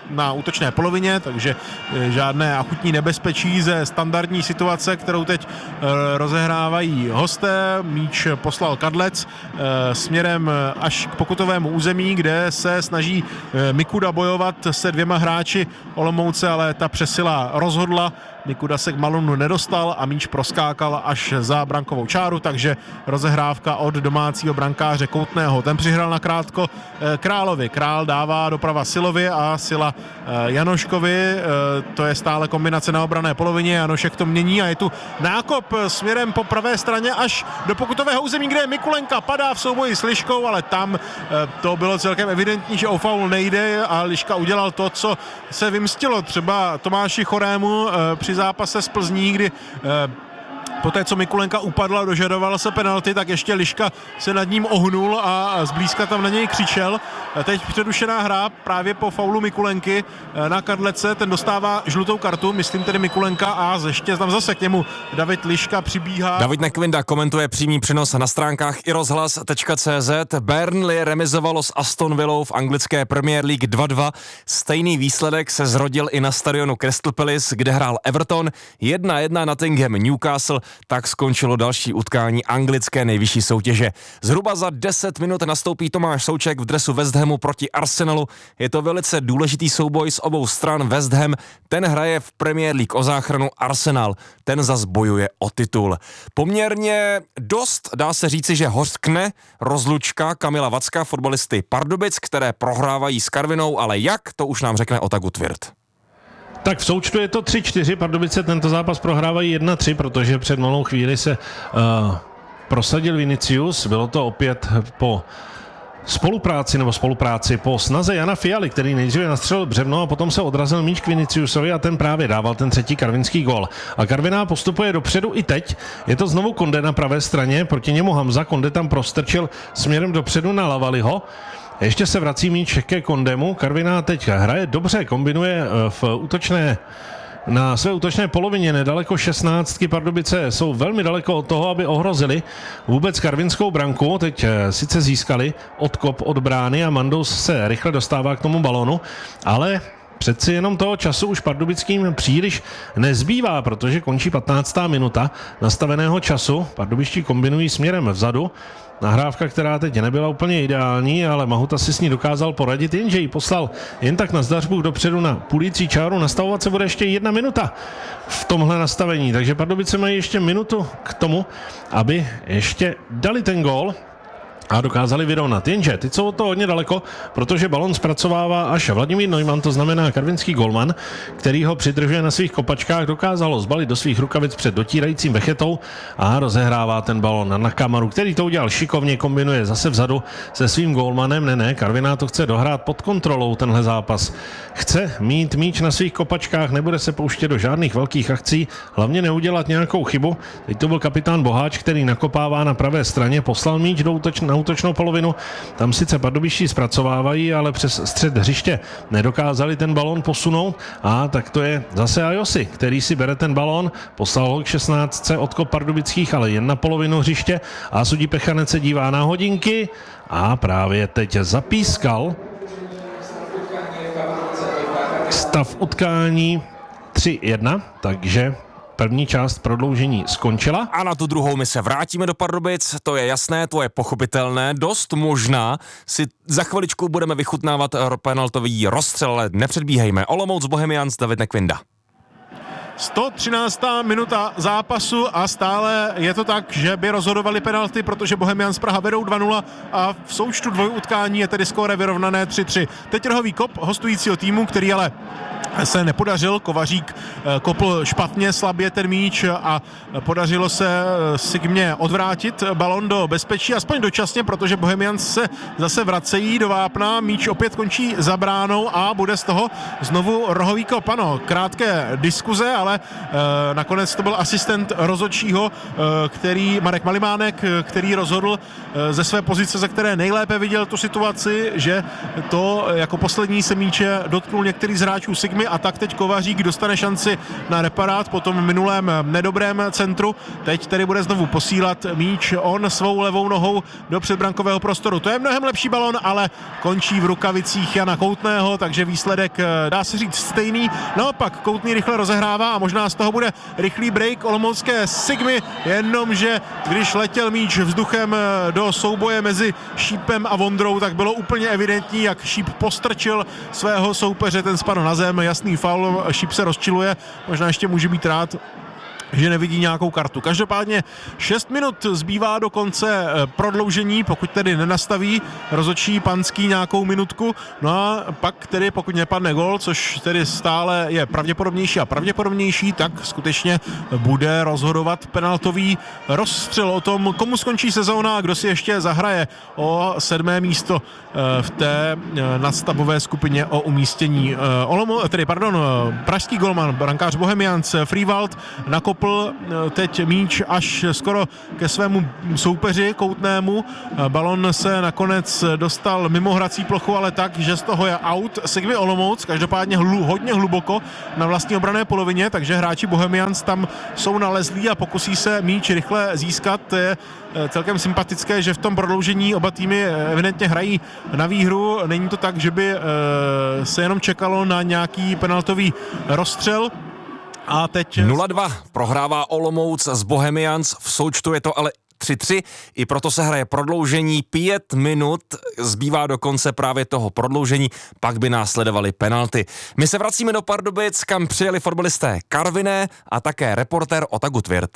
na útočné polovině, takže žádné akutní nebezpečí ze standardní situace, kterou teď rozehrávají hosté. Míč poslal Kadlec směrem až k pokutovému území, kde se snaží Mikuda bojovat se 2 hráči Olomouce, ale ta přesila rozhodla. Mikuda se k balonu nedostal a míč proskákal až za brankovou čáru, takže rozehrávka od domácího brankáře Koutného. Ten přihrál nakrátko Královi. Král dává doprava Silovi a Sila Janoškovi. To je stále kombinace na obranné polovině. Janošek to mění a je tu nákop směrem po pravé straně až do pokutového území, kde Mikulenka padá v souboji s Liškou, ale tam to bylo celkem evidentní, že o faul nejde a Liška udělal to, co se vymstilo třeba Tomáši Chorému při zápase s Plzní, kdy poté, co Mikulenka upadla, dožadoval se penalty, tak ještě Liška se nad ním ohnul a zblízka tam na něj křičel. Teď přerušená hra právě po faulu Mikulenky na Kadlece, ten dostává žlutou kartu, myslím tedy Mikulenka, a ještě tam zase k němu David Liška přibíhá. David Nekvinda komentuje přímý přenos na stránkách irozhlas.cz. Burnley remizovalo s Aston Villou v anglické Premier League 2-2. Stejný výsledek se zrodil i na stadionu Crystal Palace, kde hrál Everton. 1-1 Nottingham Newcastle. Tak skončilo další utkání anglické nejvyšší soutěže. Zhruba za 10 minut nastoupí Tomáš Souček v dresu West Hamu proti Arsenalu. Je to velice důležitý souboj z obou stran. West Ham, ten hraje v Premier League o záchranu, Arsenal, ten zas bojuje o titul. Poměrně dost dá se říci, že hořkne rozlučka Kamila Vacka, fotbalisty Pardubic, které prohrávají s Karvinou, ale jak, to už nám řekne Ota Gutwirth. Tak v součtu je to 3-4, Pardubice tento zápas prohrávají 1-3, protože před malou chvíli se prosadil Vinicius, bylo to opět po spolupráci po snaze Jana Fialy, který nejdříve nastřelil břevno a potom se odrazil míč k Viniciusovi a ten právě dával ten 3. karvinský gól. A Karviná postupuje dopředu i teď. Je to znovu Konde na pravé straně, proti němu Hamza. Konde tam prostrčil směrem dopředu na Lavaliho. Ještě se vrací míč ke Kondemu. Karviná teď hraje dobře, kombinuje na své útočné polovině nedaleko 16. Pardubice jsou velmi daleko od toho, aby ohrozili vůbec karvinskou branku. Teď sice získali odkop od brány a Mandous se rychle dostává k tomu balonu, ale přeci jenom toho času už pardubickým příliš nezbývá, protože končí 15. minuta nastaveného času. Pardubičtí kombinují směrem vzadu. Nahrávka, která teď nebyla úplně ideální, ale Mahuta si s ní dokázal poradit, jenže ji poslal jen tak na zdařbůh dopředu na půlící čáru. Nastavovat se bude ještě 1 minuta v tomhle nastavení, takže Pardubice mají ještě minutu k tomu, aby ještě dali ten gól a dokázali vyrovnat. Jenže teď jsou od toho hodně daleko, protože balon zpracovává až Vladimír Neumann, to znamená karvinský golman, který ho přidržuje na svých kopačkách, dokázal ho zbalit do svých rukavic před dotírajícím Vechetou a rozehrává ten balon na Kamaru, který to udělal šikovně, kombinuje zase vzadu se svým golmanem. Ne, Karviná to chce dohrát pod kontrolou tenhle zápas. Chce mít míč na svých kopačkách, nebude se pouštět do žádných velkých akcí, hlavně neudělat nějakou chybu. Teď to byl kapitán Boháč, který nakopává na pravé straně, poslal míč do útočnou polovinu. Tam sice pardubičtí zpracovávají, ale přes střed hřiště nedokázali ten balón posunout a tak to je zase Ajosi, který si bere ten balón, poslal ho k 16. odkop pardubických, ale jen na polovinu hřiště a sudí Pechanec se dívá na hodinky a právě teď zapískal stav utkání 3-1, takže první část prodloužení skončila. A na tu druhou my se vrátíme do Pardubic, to je jasné, to je pochopitelné, dost možná si za chviličku budeme vychutnávat penaltový rozstřel, ale nepředbíhejme. Olomouc Bohemians, David Nekvinda. 113. minuta zápasu a stále je to tak, že by rozhodovali penalty, protože Bohemians Praha vedou 2-0 a v součtu dvou utkání je tedy skóre vyrovnané 3-3. Teď rohový kop hostujícího týmu, který ale se nepodařil. Kovařík kopl špatně, slabě ten míč a podařilo se Sigmě odvrátit balon do bezpečí, aspoň dočasně, protože Bohemians se zase vracejí do vápna, míč opět končí za bránou a bude z toho znovu rohový kop. Ano, krátké diskuze, ale nakonec to byl asistent rozhodčího, Marek Malimánek, který rozhodl ze své pozice, ze které nejlépe viděl tu situaci, že to jako poslední se míče dotknul některý z hráčů Sigmy nohy a tak teď Kovařík dostane šanci na reparát po tom minulém nedobrém centru. Teď tedy bude znovu posílat míč on svou levou nohou do předbrankového prostoru. To je mnohem lepší balon, ale končí v rukavicích Jana Koutného, takže výsledek dá se říct stejný. Naopak Koutný rychle rozehrává a možná z toho bude rychlý break olomoucké Sigmy, jenomže když letěl míč vzduchem do souboje mezi Šípem a Vondrou, tak bylo úplně evidentní, jak Šíp postrčil svého soupeře, ten spadl na zem, jasný faul, Šíp se rozčiluje, možná ještě může být rád, že nevidí nějakou kartu. Každopádně 6 minut zbývá do konce prodloužení, pokud tedy nenastaví rozhodčí Panský nějakou minutku, no a pak tedy pokud nepadne gol, což tedy stále je pravděpodobnější a pravděpodobnější, tak skutečně bude rozhodovat penaltový rozstřel o tom, komu skončí sezóna a kdo si ještě zahraje o 7. místo v té nadstavové skupině o umístění. Pražský golman, brankář Bohemians Frývald nakopl teď míč až skoro ke svému soupeři Koutnému. Balon se nakonec dostal mimo hrací plochu, ale tak, že z toho je out Sigmy Olomouc, každopádně hodně hluboko na vlastní obranné polovině, takže hráči Bohemians tam jsou nalezlí a pokusí se míč rychle získat. To je celkem sympatické, že v tom prodloužení oba týmy evidentně hrají na výhru. Není to tak, že by se jenom čekalo na nějaký penaltový rozstřel. A teď 0-2 prohrává Olomouc z Bohemians, v součtu je to ale 3-3, i proto se hraje prodloužení, 5 minut zbývá do konce právě toho prodloužení, pak by následovaly penalty. My se vracíme do Pardubic, kam přijeli fotbalisté Karviné a také reportér Ota Gutwirth.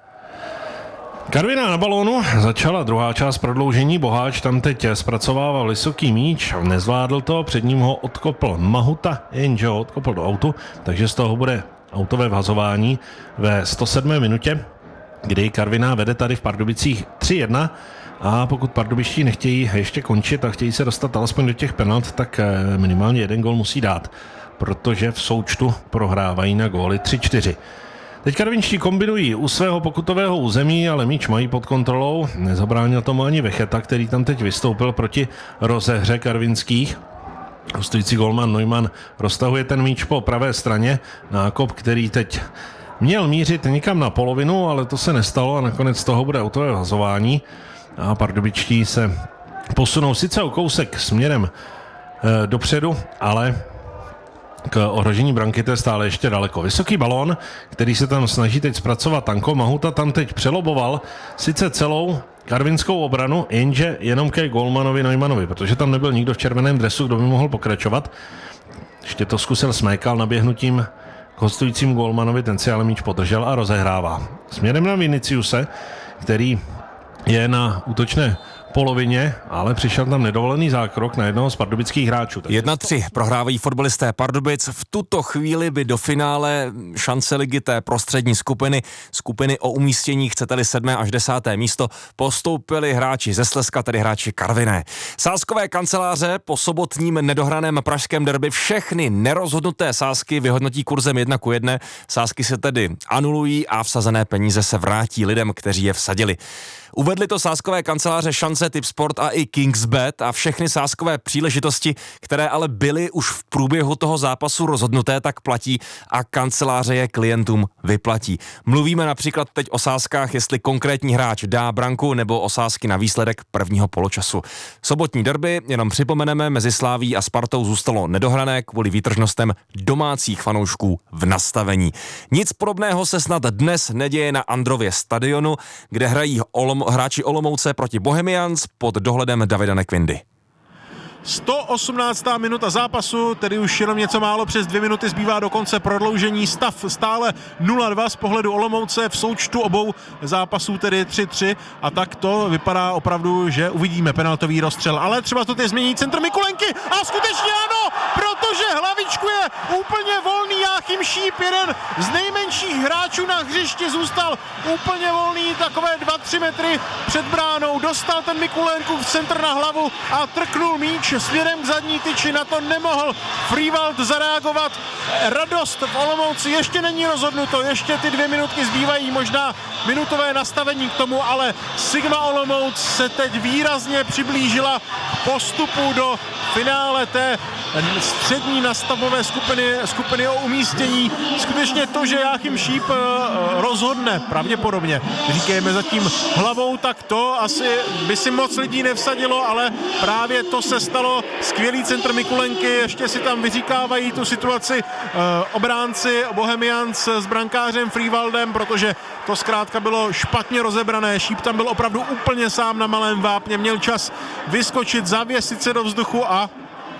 Karviná na balónu, začala druhá část prodloužení, Boháč tam teď zpracovával vysoký míč, nezvládl to, před ním ho odkopl Mahuta, jenže ho odkopl do autu, takže z toho bude autové vhazování ve 107. minutě, kdy Karviná vede tady v Pardubicích 3-1 a pokud pardubičtí nechtějí ještě končit a chtějí se dostat alespoň do těch penalt, tak minimálně jeden gól musí dát, protože v součtu prohrávají na góly 3-4. Teď karvinští kombinují u svého pokutového území, ale míč mají pod kontrolou, nezabránil tomu ani Vecheta, který tam teď vystoupil proti rozehře karvinských. Hostující golman Neumann roztahuje ten míč po pravé straně, nákop, který teď měl mířit někam na polovinu, ale to se nestalo a nakonec z toho bude autové vhazování a pardubičtí se posunou sice o kousek směrem dopředu, ale k ohrožení branky to je stále ještě daleko. Vysoký balón, který se tam snaží teď zpracovat Tanko, Mahuta tam teď přeloboval sice celou karvinskou obranu, jenže jenom ke golmanovi Neumannovi, protože tam nebyl nikdo v červeném dresu, kdo by mohl pokračovat. Ještě to zkusil Smejkal naběhnutím k hostujícímu golmanovi, ten si ale míč podržel a rozehrává. Směrem na Viniciuse, který je na útočné polovině, ale přišel tam nedovolený zákrok na jednoho z pardubických hráčů. 1-3 prohrávají fotbalisté Pardubic. V tuto chvíli by do finále šance ligy té prostřední skupiny o umístění, chcete-li 7. až 10. místo, postoupili hráči ze Slezska, tedy hráči Karviné. Sázkové kanceláře po sobotním nedohraném pražském derby všechny nerozhodnuté sázky vyhodnotí kurzem 1:1. Sázky se tedy anulují a vsazené peníze se vrátí lidem, kteří je vsadili. Uvedli to sázkové kanceláře Šance, Tipsport a i Kingsbet a všechny sázkové příležitosti, které ale byly už v průběhu toho zápasu rozhodnuté, tak platí a kanceláře je klientům vyplatí. Mluvíme například teď o sázkách, jestli konkrétní hráč dá branku nebo o sázky na výsledek prvního poločasu. Sobotní derby, jenom připomeneme, mezi Sláví a Spartou zůstalo nedohrané kvůli výtržnostem domácích fanoušků v nastavení. Nic podobného se snad dnes neděje na Andrově stadionu, kde hrají hráči Olomouce proti Bohemians pod dohledem Davida Nekvindy. 118. minuta zápasu, tedy už jenom něco málo přes 2 minuty zbývá do konce prodloužení. Stav stále 0-2 z pohledu Olomouce, v součtu obou zápasů tedy 3-3 a tak to vypadá opravdu, že uvidíme penaltový rozstřel. Ale třeba to teď změní centr Mikulenky a skutečně ano, protože hlavičku je úplně volný Jáchym Šíp, jeden z nejmenších hráčů na hřišti, zůstal úplně volný, takové 2-3 metry před bránou, dostal ten Mikulenku v centr na hlavu a trknul míč směrem k zadní tyči, na to nemohl Frývald zareagovat. Radost v Olomouci, ještě není rozhodnuto, ještě ty 2 minutky zbývají, možná minutové nastavení k tomu, ale Sigma Olomouc se teď výrazně přiblížila k postupu do finále té střední tabové skupiny o umístění. Skutečně to, že Jáchym Šíp rozhodne, pravděpodobně, říkejme zatím hlavou, tak to asi by si moc lidí nevsadilo, ale právě to se stalo. Skvělý centr Mikulenky, ještě si tam vyříkávají tu situaci obránci Bohemians s brankářem Frývaldem, protože to zkrátka bylo špatně rozebrané. Šíp tam byl opravdu úplně sám na malém vápně, měl čas vyskočit, zavěsit se do vzduchu a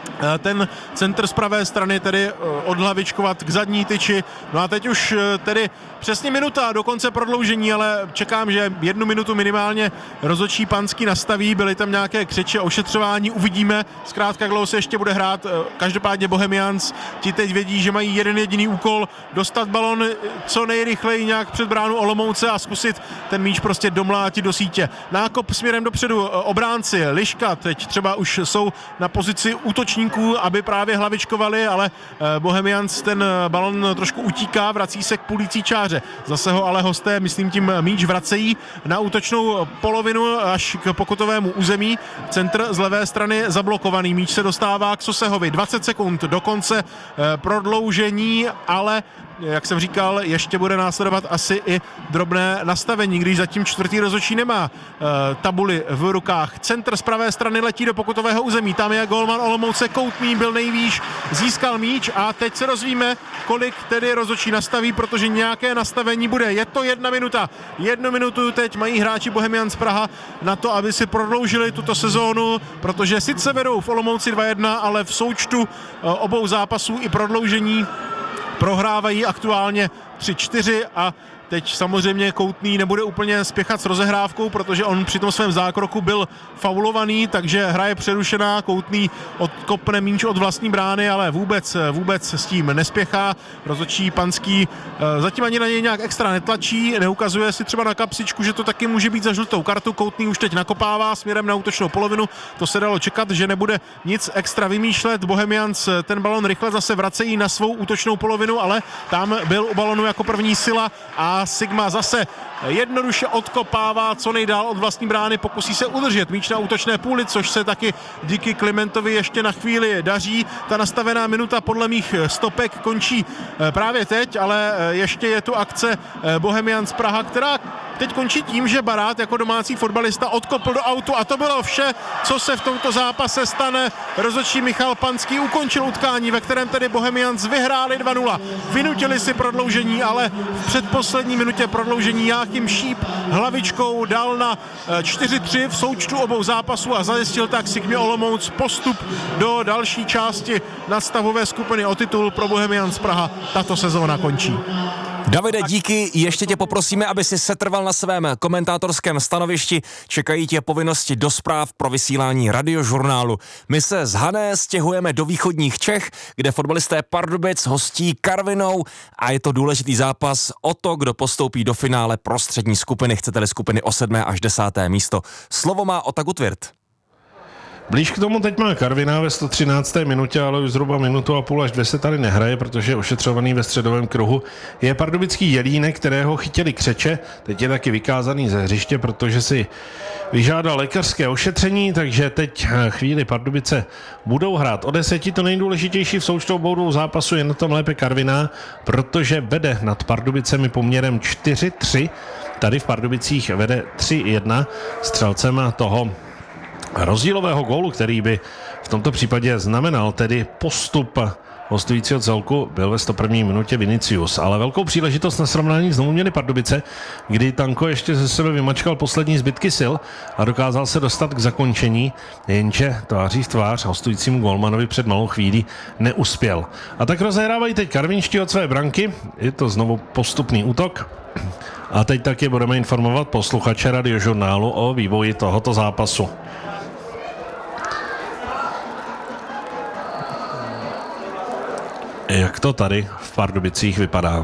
ten centr z pravé strany tedy odhlavičkovat k zadní tyči. No a teď už tedy přesně minuta do konce prodloužení, ale čekám, že 1 minutu minimálně rozhodčí Panský nastaví, byly tam nějaké křeče, ošetřování, uvidíme zkrátka, jak dlouho se ještě bude hrát. Každopádně Bohemians, ti teď vědí, že mají jeden jediný úkol, dostat balon co nejrychleji nějak před bránu Olomouce a zkusit ten míč prostě domlátit do sítě. Nákop směrem dopředu, obránci, Liška teď třeba už jsou na pozici útočníků, aby právě hlavičkovali, ale Bohemians ten balon trošku utíká, vrací se k půlící čáře. Zase ho ale hosté, myslím tím míč, vracejí na útočnou polovinu až k pokutovému území. Centr z levé strany zablokovaný, míč se dostává k Sosehovi. 20 sekund do konce prodloužení, ale jak jsem říkal, ještě bude následovat asi i drobné nastavení, když zatím čtvrtý rozhodčí nemá tabuli v rukách. Centr z pravé strany letí do pokutového území, tam je golman Olomouce Koutný, byl nejvýš, získal míč a teď se dozvíme, kolik tedy rozhodčí nastaví, protože nějaké nastavení bude. Je to 1 minuta. 1 minutu teď mají hráči Bohemians Praha na to, aby si prodloužili tuto sezónu, protože sice vedou v Olomouci 2-1, ale v součtu obou zápasů i prodloužení prohrávají aktuálně 3-4 a teď samozřejmě Koutný nebude úplně spěchat s rozehrávkou, protože on při tom svém zákroku byl faulovaný, takže hra je přerušená, Koutný odkopne míč od vlastní brány, ale vůbec s tím nespěchá. Rozhodčí Panský zatím ani na něj nějak extra netlačí, neukazuje si třeba na kapsičku, že to taky může být za žlutou kartu. Koutný už teď nakopává směrem na útočnou polovinu, to se dalo čekat, že nebude nic extra vymýšlet. Bohemians ten balon rychle zase vracejí na svou útočnou polovinu, ale tam byl u balonu jako první Sila a Sigma zase jednoduše odkopává co nejdál od vlastní brány, pokusí se udržet míč na útočné půli, což se taky díky Klimentovi ještě na chvíli daří. Ta nastavená minuta podle mých stopek končí právě teď, ale ještě je tu akce Bohemians Praha, která teď končí tím, že Barát jako domácí fotbalista odkopl do autu a to bylo vše, co se v tomto zápase stane. Rozhodčí Michal Panský ukončil utkání, ve kterém tedy Bohemians vyhráli 2-0. Vynutili si prodloužení, ale v předposlední minutě prodloužení Jáchym Šíp hlavičkou dal na 4-3 v součtu obou zápasů a zajistil tak Sigmě Olomouc postup do další části nadstavové skupiny o titul. Pro Bohemians Praha tato sezóna končí. Davide, díky, ještě tě poprosíme, aby si setrval na svém komentátorském stanovišti, čekají tě povinnosti do zpráv pro vysílání Radiožurnálu. My se z Hané stěhujeme do východních Čech, kde fotbalisté Pardubic hostí Karvinou a je to důležitý zápas o to, kdo postoupí do finále prostřední skupiny, chcete-li skupiny o 7. až 10. místo. Slovo má Otaku Tvirt. Blíž k tomu teď má Karviná ve 113. minutě, ale už zhruba 1,5 minuty až 2 se tady nehraje, protože ošetřovaný ve středovém kruhu je pardubický Jelínek, kterého chytili křeče. Teď je taky vykázaný ze hřiště, protože si vyžádal lékařské ošetření, takže teď chvíli Pardubice budou hrát o 10. To nejdůležitější v součtu obou dvou zápasů je na tom lépe Karviná, protože vede nad Pardubicemi poměrem 4-3. Tady v Pardubicích vede 3-1 střelcem toho rozdílového gólu, který by v tomto případě znamenal tedy postup hostujícího celku, byl ve 101. minutě Vinicius. Ale velkou příležitost na srovnání znovu měli Pardubice, kdy Tanko ještě ze sebe vymačkal poslední zbytky sil a dokázal se dostat k zakončení, jenže tváří v tvář hostujícímu golmanovi před malou chvílí neuspěl. A tak rozehrávají teď karvinští od své branky, je to znovu postupný útok. A teď taky budeme informovat posluchače Radiožurnálu o vývoji tohoto zápasu. Jak to tady v Pardubicích vypadá.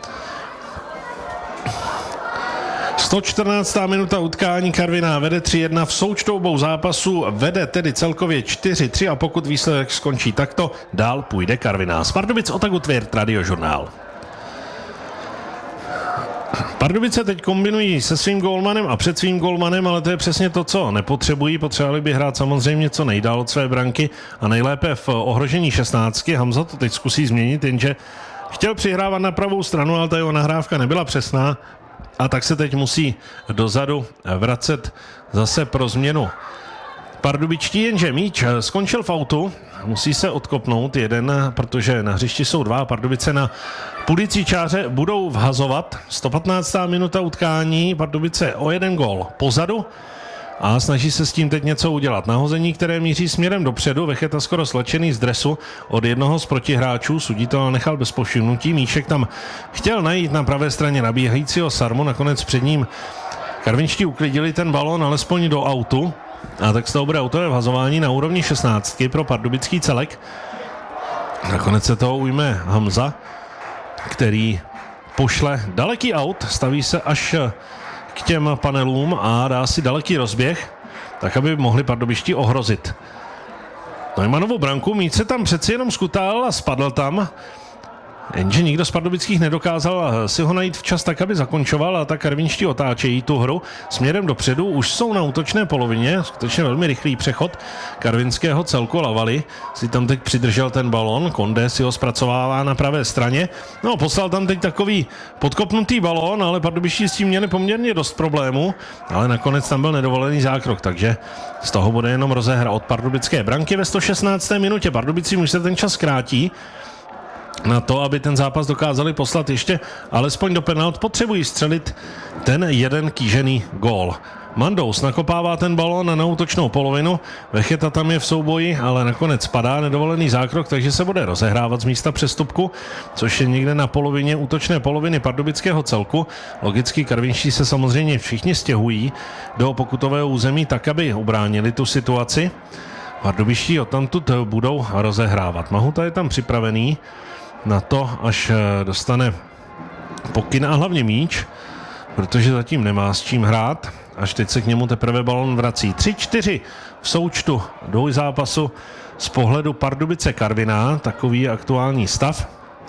114. minuta utkání, Karviná vede 3-1 v součtu obou zápasů, vede tedy celkově 4-3 a pokud výsledek skončí takto, dál půjde Karviná. Z Pardubic Otaku Tvirt, Radiožurnál. Pardubice teď kombinují se svým gólmanem a před svým gólmanem, ale to je přesně to, co nepotřebují. Potřebovali by hrát samozřejmě co nejdál od své branky a nejlépe v ohrožení 16. Hamza to teď zkusí změnit, jenže chtěl přihrávat na pravou stranu, ale ta jeho nahrávka nebyla přesná a tak se teď musí dozadu vracet zase pro změnu pardubičtí, jenže míč skončil v autu, musí se odkopnout jeden, protože na hřišti jsou dva, Pardubice na půlící čáře budou vhazovat. 115. minuta utkání, Pardubice o jeden gól pozadu a snaží se s tím teď něco udělat. Nahození, které míří směrem dopředu, Vecheta skoro slečený z dresu od jednoho z protihráčů, sudí to nechal bez povšimnutí, Míšek tam chtěl najít na pravé straně nabíhajícího Sarmu, nakonec před ním karvinští uklidili ten balón alespoň do autu. A tak z toho bude autové vhazování na úrovni 16 pro pardubický celek. Nakonec se toho ujme Hamza, který pošle daleký aut, staví se až k těm panelům a dá si daleký rozběh, tak aby mohli pardubiští ohrozit Neumannovu branku. Míč se tam přeci jenom skutal a spadl tam. Jenže nikdo z pardubických nedokázal si ho najít včas tak, aby zakončoval, a tak karvinští otáčejí tu hru směrem dopředu. Už jsou na útočné polovině, skutečně velmi rychlý přechod karvinského celku. Lavali si tam teď přidržel ten balón, Konde si ho zpracovává na pravé straně. No, poslal tam teď takový podkopnutý balón, ale pardubiští s tím měli poměrně dost problémů, ale nakonec tam byl nedovolený zákrok, takže z toho bude jenom rozehra od pardubické branky ve 116. minutě. Pardubicím už se ten čas krátí. Na to, aby ten zápas dokázali poslat ještě alespoň do penalt, potřebují střelit ten jeden kýžený gól. Mandous nakopává ten balón na útočnou polovinu, Vecheta tam je v souboji, ale nakonec padá nedovolený zákrok, takže se bude rozehrávat z místa přestupku, což je někde na polovině útočné poloviny pardubického celku. Logicky karvinští se samozřejmě všichni stěhují do pokutového území tak, aby ubránili tu situaci. Pardubiští odtamtud budou rozehrávat. Mahuta je tam připravený na to, až dostane pokyn a hlavně míč, protože zatím nemá s čím hrát, až teď se k němu teprve balon vrací. 3-4 v součtu dvojzápasu z pohledu Pardubice Karviná, takový je aktuální stav.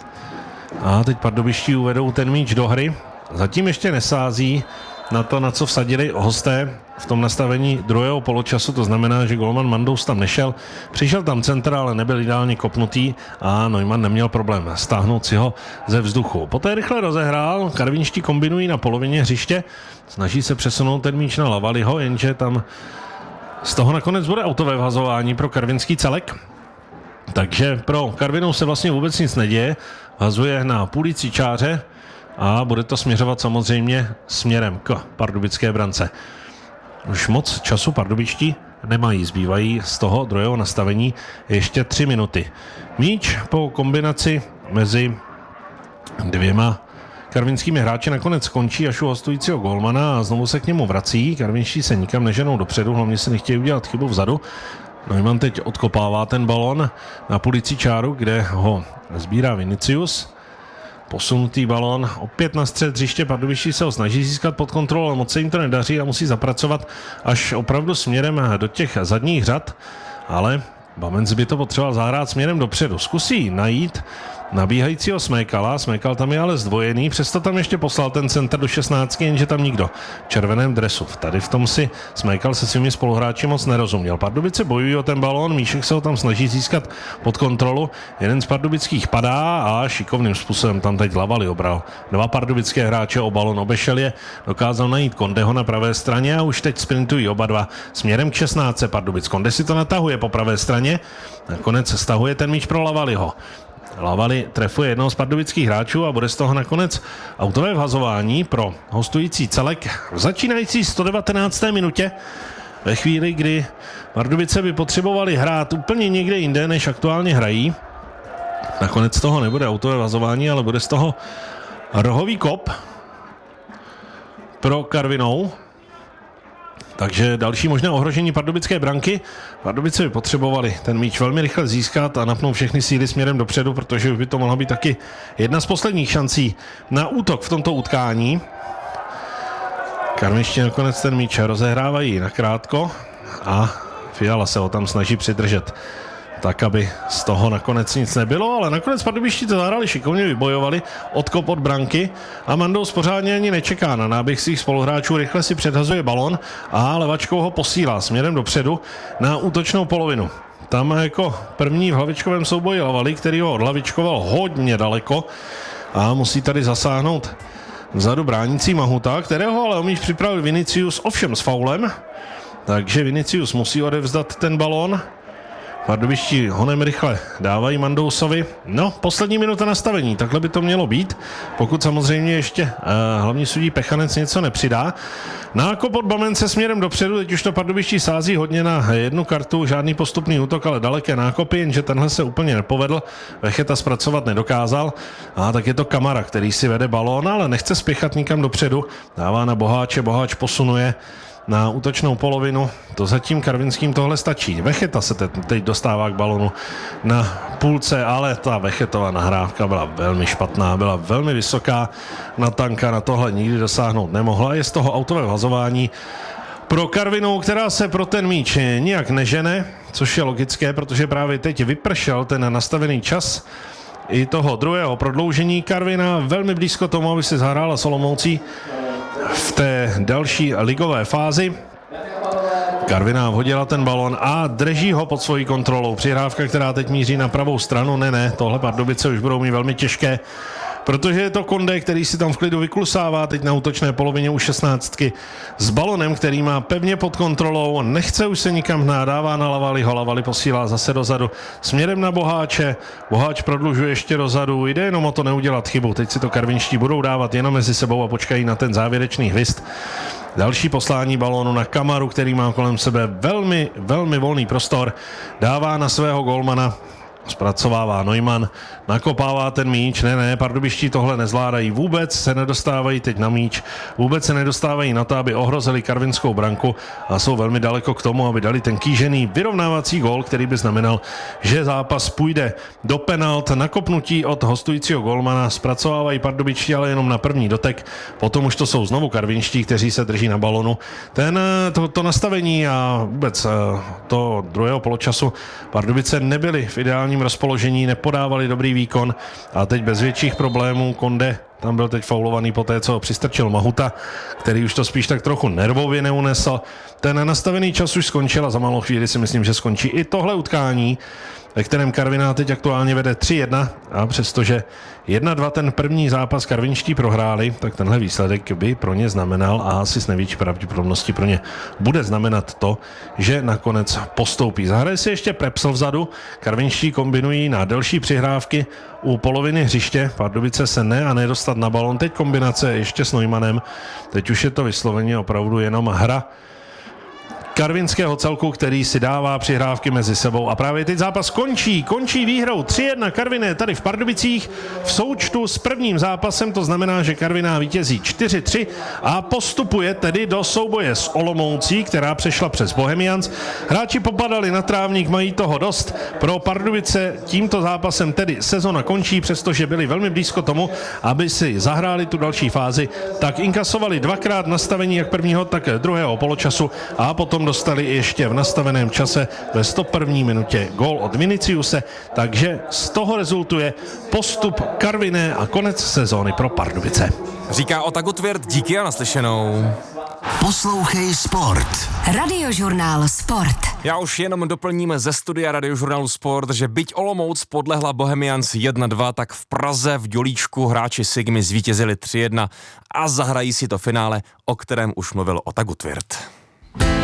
A teď pardubiští uvedou ten míč do hry. Zatím ještě nesází na to, na co vsadili hosté v tom nastavení druhého poločasu, to znamená, že golman Mandous tam nešel, přišel tam centr, ale nebyl ideálně kopnutý a Neumann neměl problém stáhnout si ho ze vzduchu. Poté rychle rozehrál, karvinští kombinují na polovině hřiště, snaží se přesunout ten míč na Lavaliho, jenže tam z toho nakonec bude autové vhazování pro karvinský celek. Takže pro Karvinou se vlastně vůbec nic neděje, vhazuje na půlící čáře a bude to směřovat samozřejmě směrem k pardubické brance. Už moc času pardubičtí nemají, zbývají z toho druhého nastavení ještě 3 minuty. Míč po kombinaci mezi dvěma karvinskými hráči nakonec skončí až u hostujícího golmana a znovu se k němu vrací. Karvinští se nikam neženou dopředu, hlavně se nechtějí udělat chybu vzadu. Neumann teď odkopává ten balon na půlící čáru, kde ho sbírá Vinicius. Posunutý balón opět na střed hřiště, pardubiští se ho snaží získat pod kontrolou, ale moc se jim to nedaří a musí zapracovat až opravdu směrem do těch zadních řad, ale Bamenc by to potřeboval zahrát směrem dopředu. Zkusí najít nabíhajícího Smekala, Smekal tam je ale zdvojený, přesto tam ještě poslal ten centr do 16, jenže tam nikdo v červeném dresu. Tady v tom si Smekal se svými spoluhráči moc nerozuměl. Pardubice bojují o ten balón, Míšek se ho tam snaží získat pod kontrolu, jeden z pardubických padá a šikovným způsobem tam teď Lavali obral. 2 pardubické hráče o balón, obešel je, dokázal najít Kondeho na pravé straně a už teď sprintují oba dva směrem k 16 Pardubic. Konde si to natahuje po pravé straně, nakonec stahuje ten míč pro Lavaliho. Lavali trefuje jednoho z pardubických hráčů a bude z toho nakonec autové vhazování pro hostující celek v začínající 119. minutě, ve chvíli, kdy Pardubice by potřebovali hrát úplně někde jinde, než aktuálně hrají. Nakonec z toho nebude autové vhazování, ale bude z toho rohový kop pro Karvinou. Takže další možné ohrožení pardubické branky. Pardubice by potřebovali ten míč velmi rychle získat a napnout všechny síly směrem dopředu, protože by to mohla být taky jedna z posledních šancí na útok v tomto utkání. Karvinští nakonec ten míč rozehrávají nakrátko a Fiala se ho tam snaží přidržet. tak aby z toho nakonec nic nebylo, ale nakonec Pardubičtí to zahrali šikovně, vybojovali odkop od branky a Mandous pořádně ani nečeká na náběh svých spoluhráčů, rychle si předhazuje balon a levačkou ho posílá směrem dopředu na útočnou polovinu. Tam jako první v hlavičkovém souboji Lavali, který ho odhlavičkoval hodně daleko a musí tady zasáhnout vzadu bránící Mahuta, kterého ale umíš připravil Vinicius, ovšem s faulem, takže Vinicius musí odevzdat ten balón. Pardubičtí honem rychle dávají Mandousovi. No, poslední minuta nastavení, takhle by to mělo být, pokud samozřejmě ještě hlavní sudí Pechanec něco nepřidá. Nákop od Bamence směrem dopředu, teď už to Pardubičtí sází hodně na jednu kartu, žádný postupný útok, ale daleké nákopy, jenže tenhle se úplně nepovedl, Vecheta zpracovat nedokázal. A tak je to Kamara, který si vede balón, ale nechce spěchat nikam dopředu, dává na Boháče, Boháč posunuje na útočnou polovinu, to zatím Karvinským tohle stačí. Vecheta se teď dostává k balonu na půlce, ale ta Vechetová nahrávka byla velmi špatná, byla velmi vysoká, na Tanka na tohle nikdy dosáhnout nemohla. Je z toho autové vhazování pro Karvinou, která se pro ten míč nijak nežene, což je logické, protože právě teď vypršel ten nastavený čas i toho druhého prodloužení. Karvina velmi blízko tomu, aby si zahrála s Olomoucí v té další ligové fázi. Karviná vhodila ten balon a drží ho pod svojí kontrolou. Přihrávka, která teď míří na pravou stranu, ne, tohle Pardubice už budou mít velmi těžké, protože je to Konde, který si tam v klidu vyklusává teď na útočné polovině u 16 s balonem, který má pevně pod kontrolou, nechce už se nikam hnát, dává na Lavaliho, Lavali posílá zase dozadu směrem na Boháče, Boháč prodlužuje ještě dozadu, jde jenom o to neudělat chybu, teď si to karvinští budou dávat jenom mezi sebou a počkají na ten závěrečný hvist. Další poslání balónu na Kamaru, který má kolem sebe velmi, velmi volný prostor, dává na svého golmana, zpracovává Neumann, nakopává ten míč, Pardubičtí tohle nezvládají, vůbec se nedostávají teď na míč, vůbec se nedostávají na to, aby ohrozili karvinskou branku a jsou velmi daleko k tomu, aby dali ten kýžený vyrovnávací gól, který by znamenal, že zápas půjde do penalt, nakopnutí od hostujícího golmana, zpracovávají Pardubičtí, ale jenom na první dotek, potom už to jsou znovu karvinští, kteří se drží na balonu. To nastavení a vůbec to druhého poločasu Pardubice nebyly v ideálním rozpoložení, nepodávali dobrý výkon a teď bez větších problémů Konde tam byl teď faulovaný po té, co ho přistrčil Mahuta, který už to spíš tak trochu nervově neunesl. Ten nastavený čas už skončil a za malou chvíli si myslím, že skončí i tohle utkání, ve kterém Karviná teď aktuálně vede 3-1 a přestože 1-2 ten první zápas karvinští prohráli, tak tenhle výsledek by pro ně znamenal a asi s největší pravděpodobností pro ně bude znamenat to, že nakonec postoupí. Zahraje si ještě Prepsl vzadu, karvinští kombinují na delší přihrávky u poloviny hřiště, Pardubice se nedostat na balon, teď kombinace ještě s Neumannem, teď už je to vysloveně opravdu jenom hra karvinského celku, který si dává přihrávky mezi sebou a právě teď zápas končí výhrou 3-1 Karviné tady v Pardubicích v součtu s prvním zápasem, to znamená, že Karviná vítězí 4-3 a postupuje tedy do souboje s Olomoucí, která přešla přes Bohemians. Hráči popadali na trávník, mají toho dost. Pro Pardubice tímto zápasem tedy sezona končí, přestože byli velmi blízko tomu, aby si zahráli tu další fázi, tak inkasovali dvakrát nastavení jak prvního, tak druhého poločasu a potom dostali ještě v nastaveném čase ve 101. minutě gól od Viniciuse, takže z toho rezultuje postup Karviné a konec sezóny pro Pardubice. Říká Otaku Tvěrt, díky a naslyšenou. Poslouchej Sport. Radiožurnál Sport. Já už jenom doplníme ze studia Radiožurnálu Sport, že byť Olomouc podlehla Bohemians 1-2, tak v Praze v Dělíčku hráči Sigmy zvítězili 3-1 a zahrají si to finále, o kterém už mluvil Otaku Tvěrt.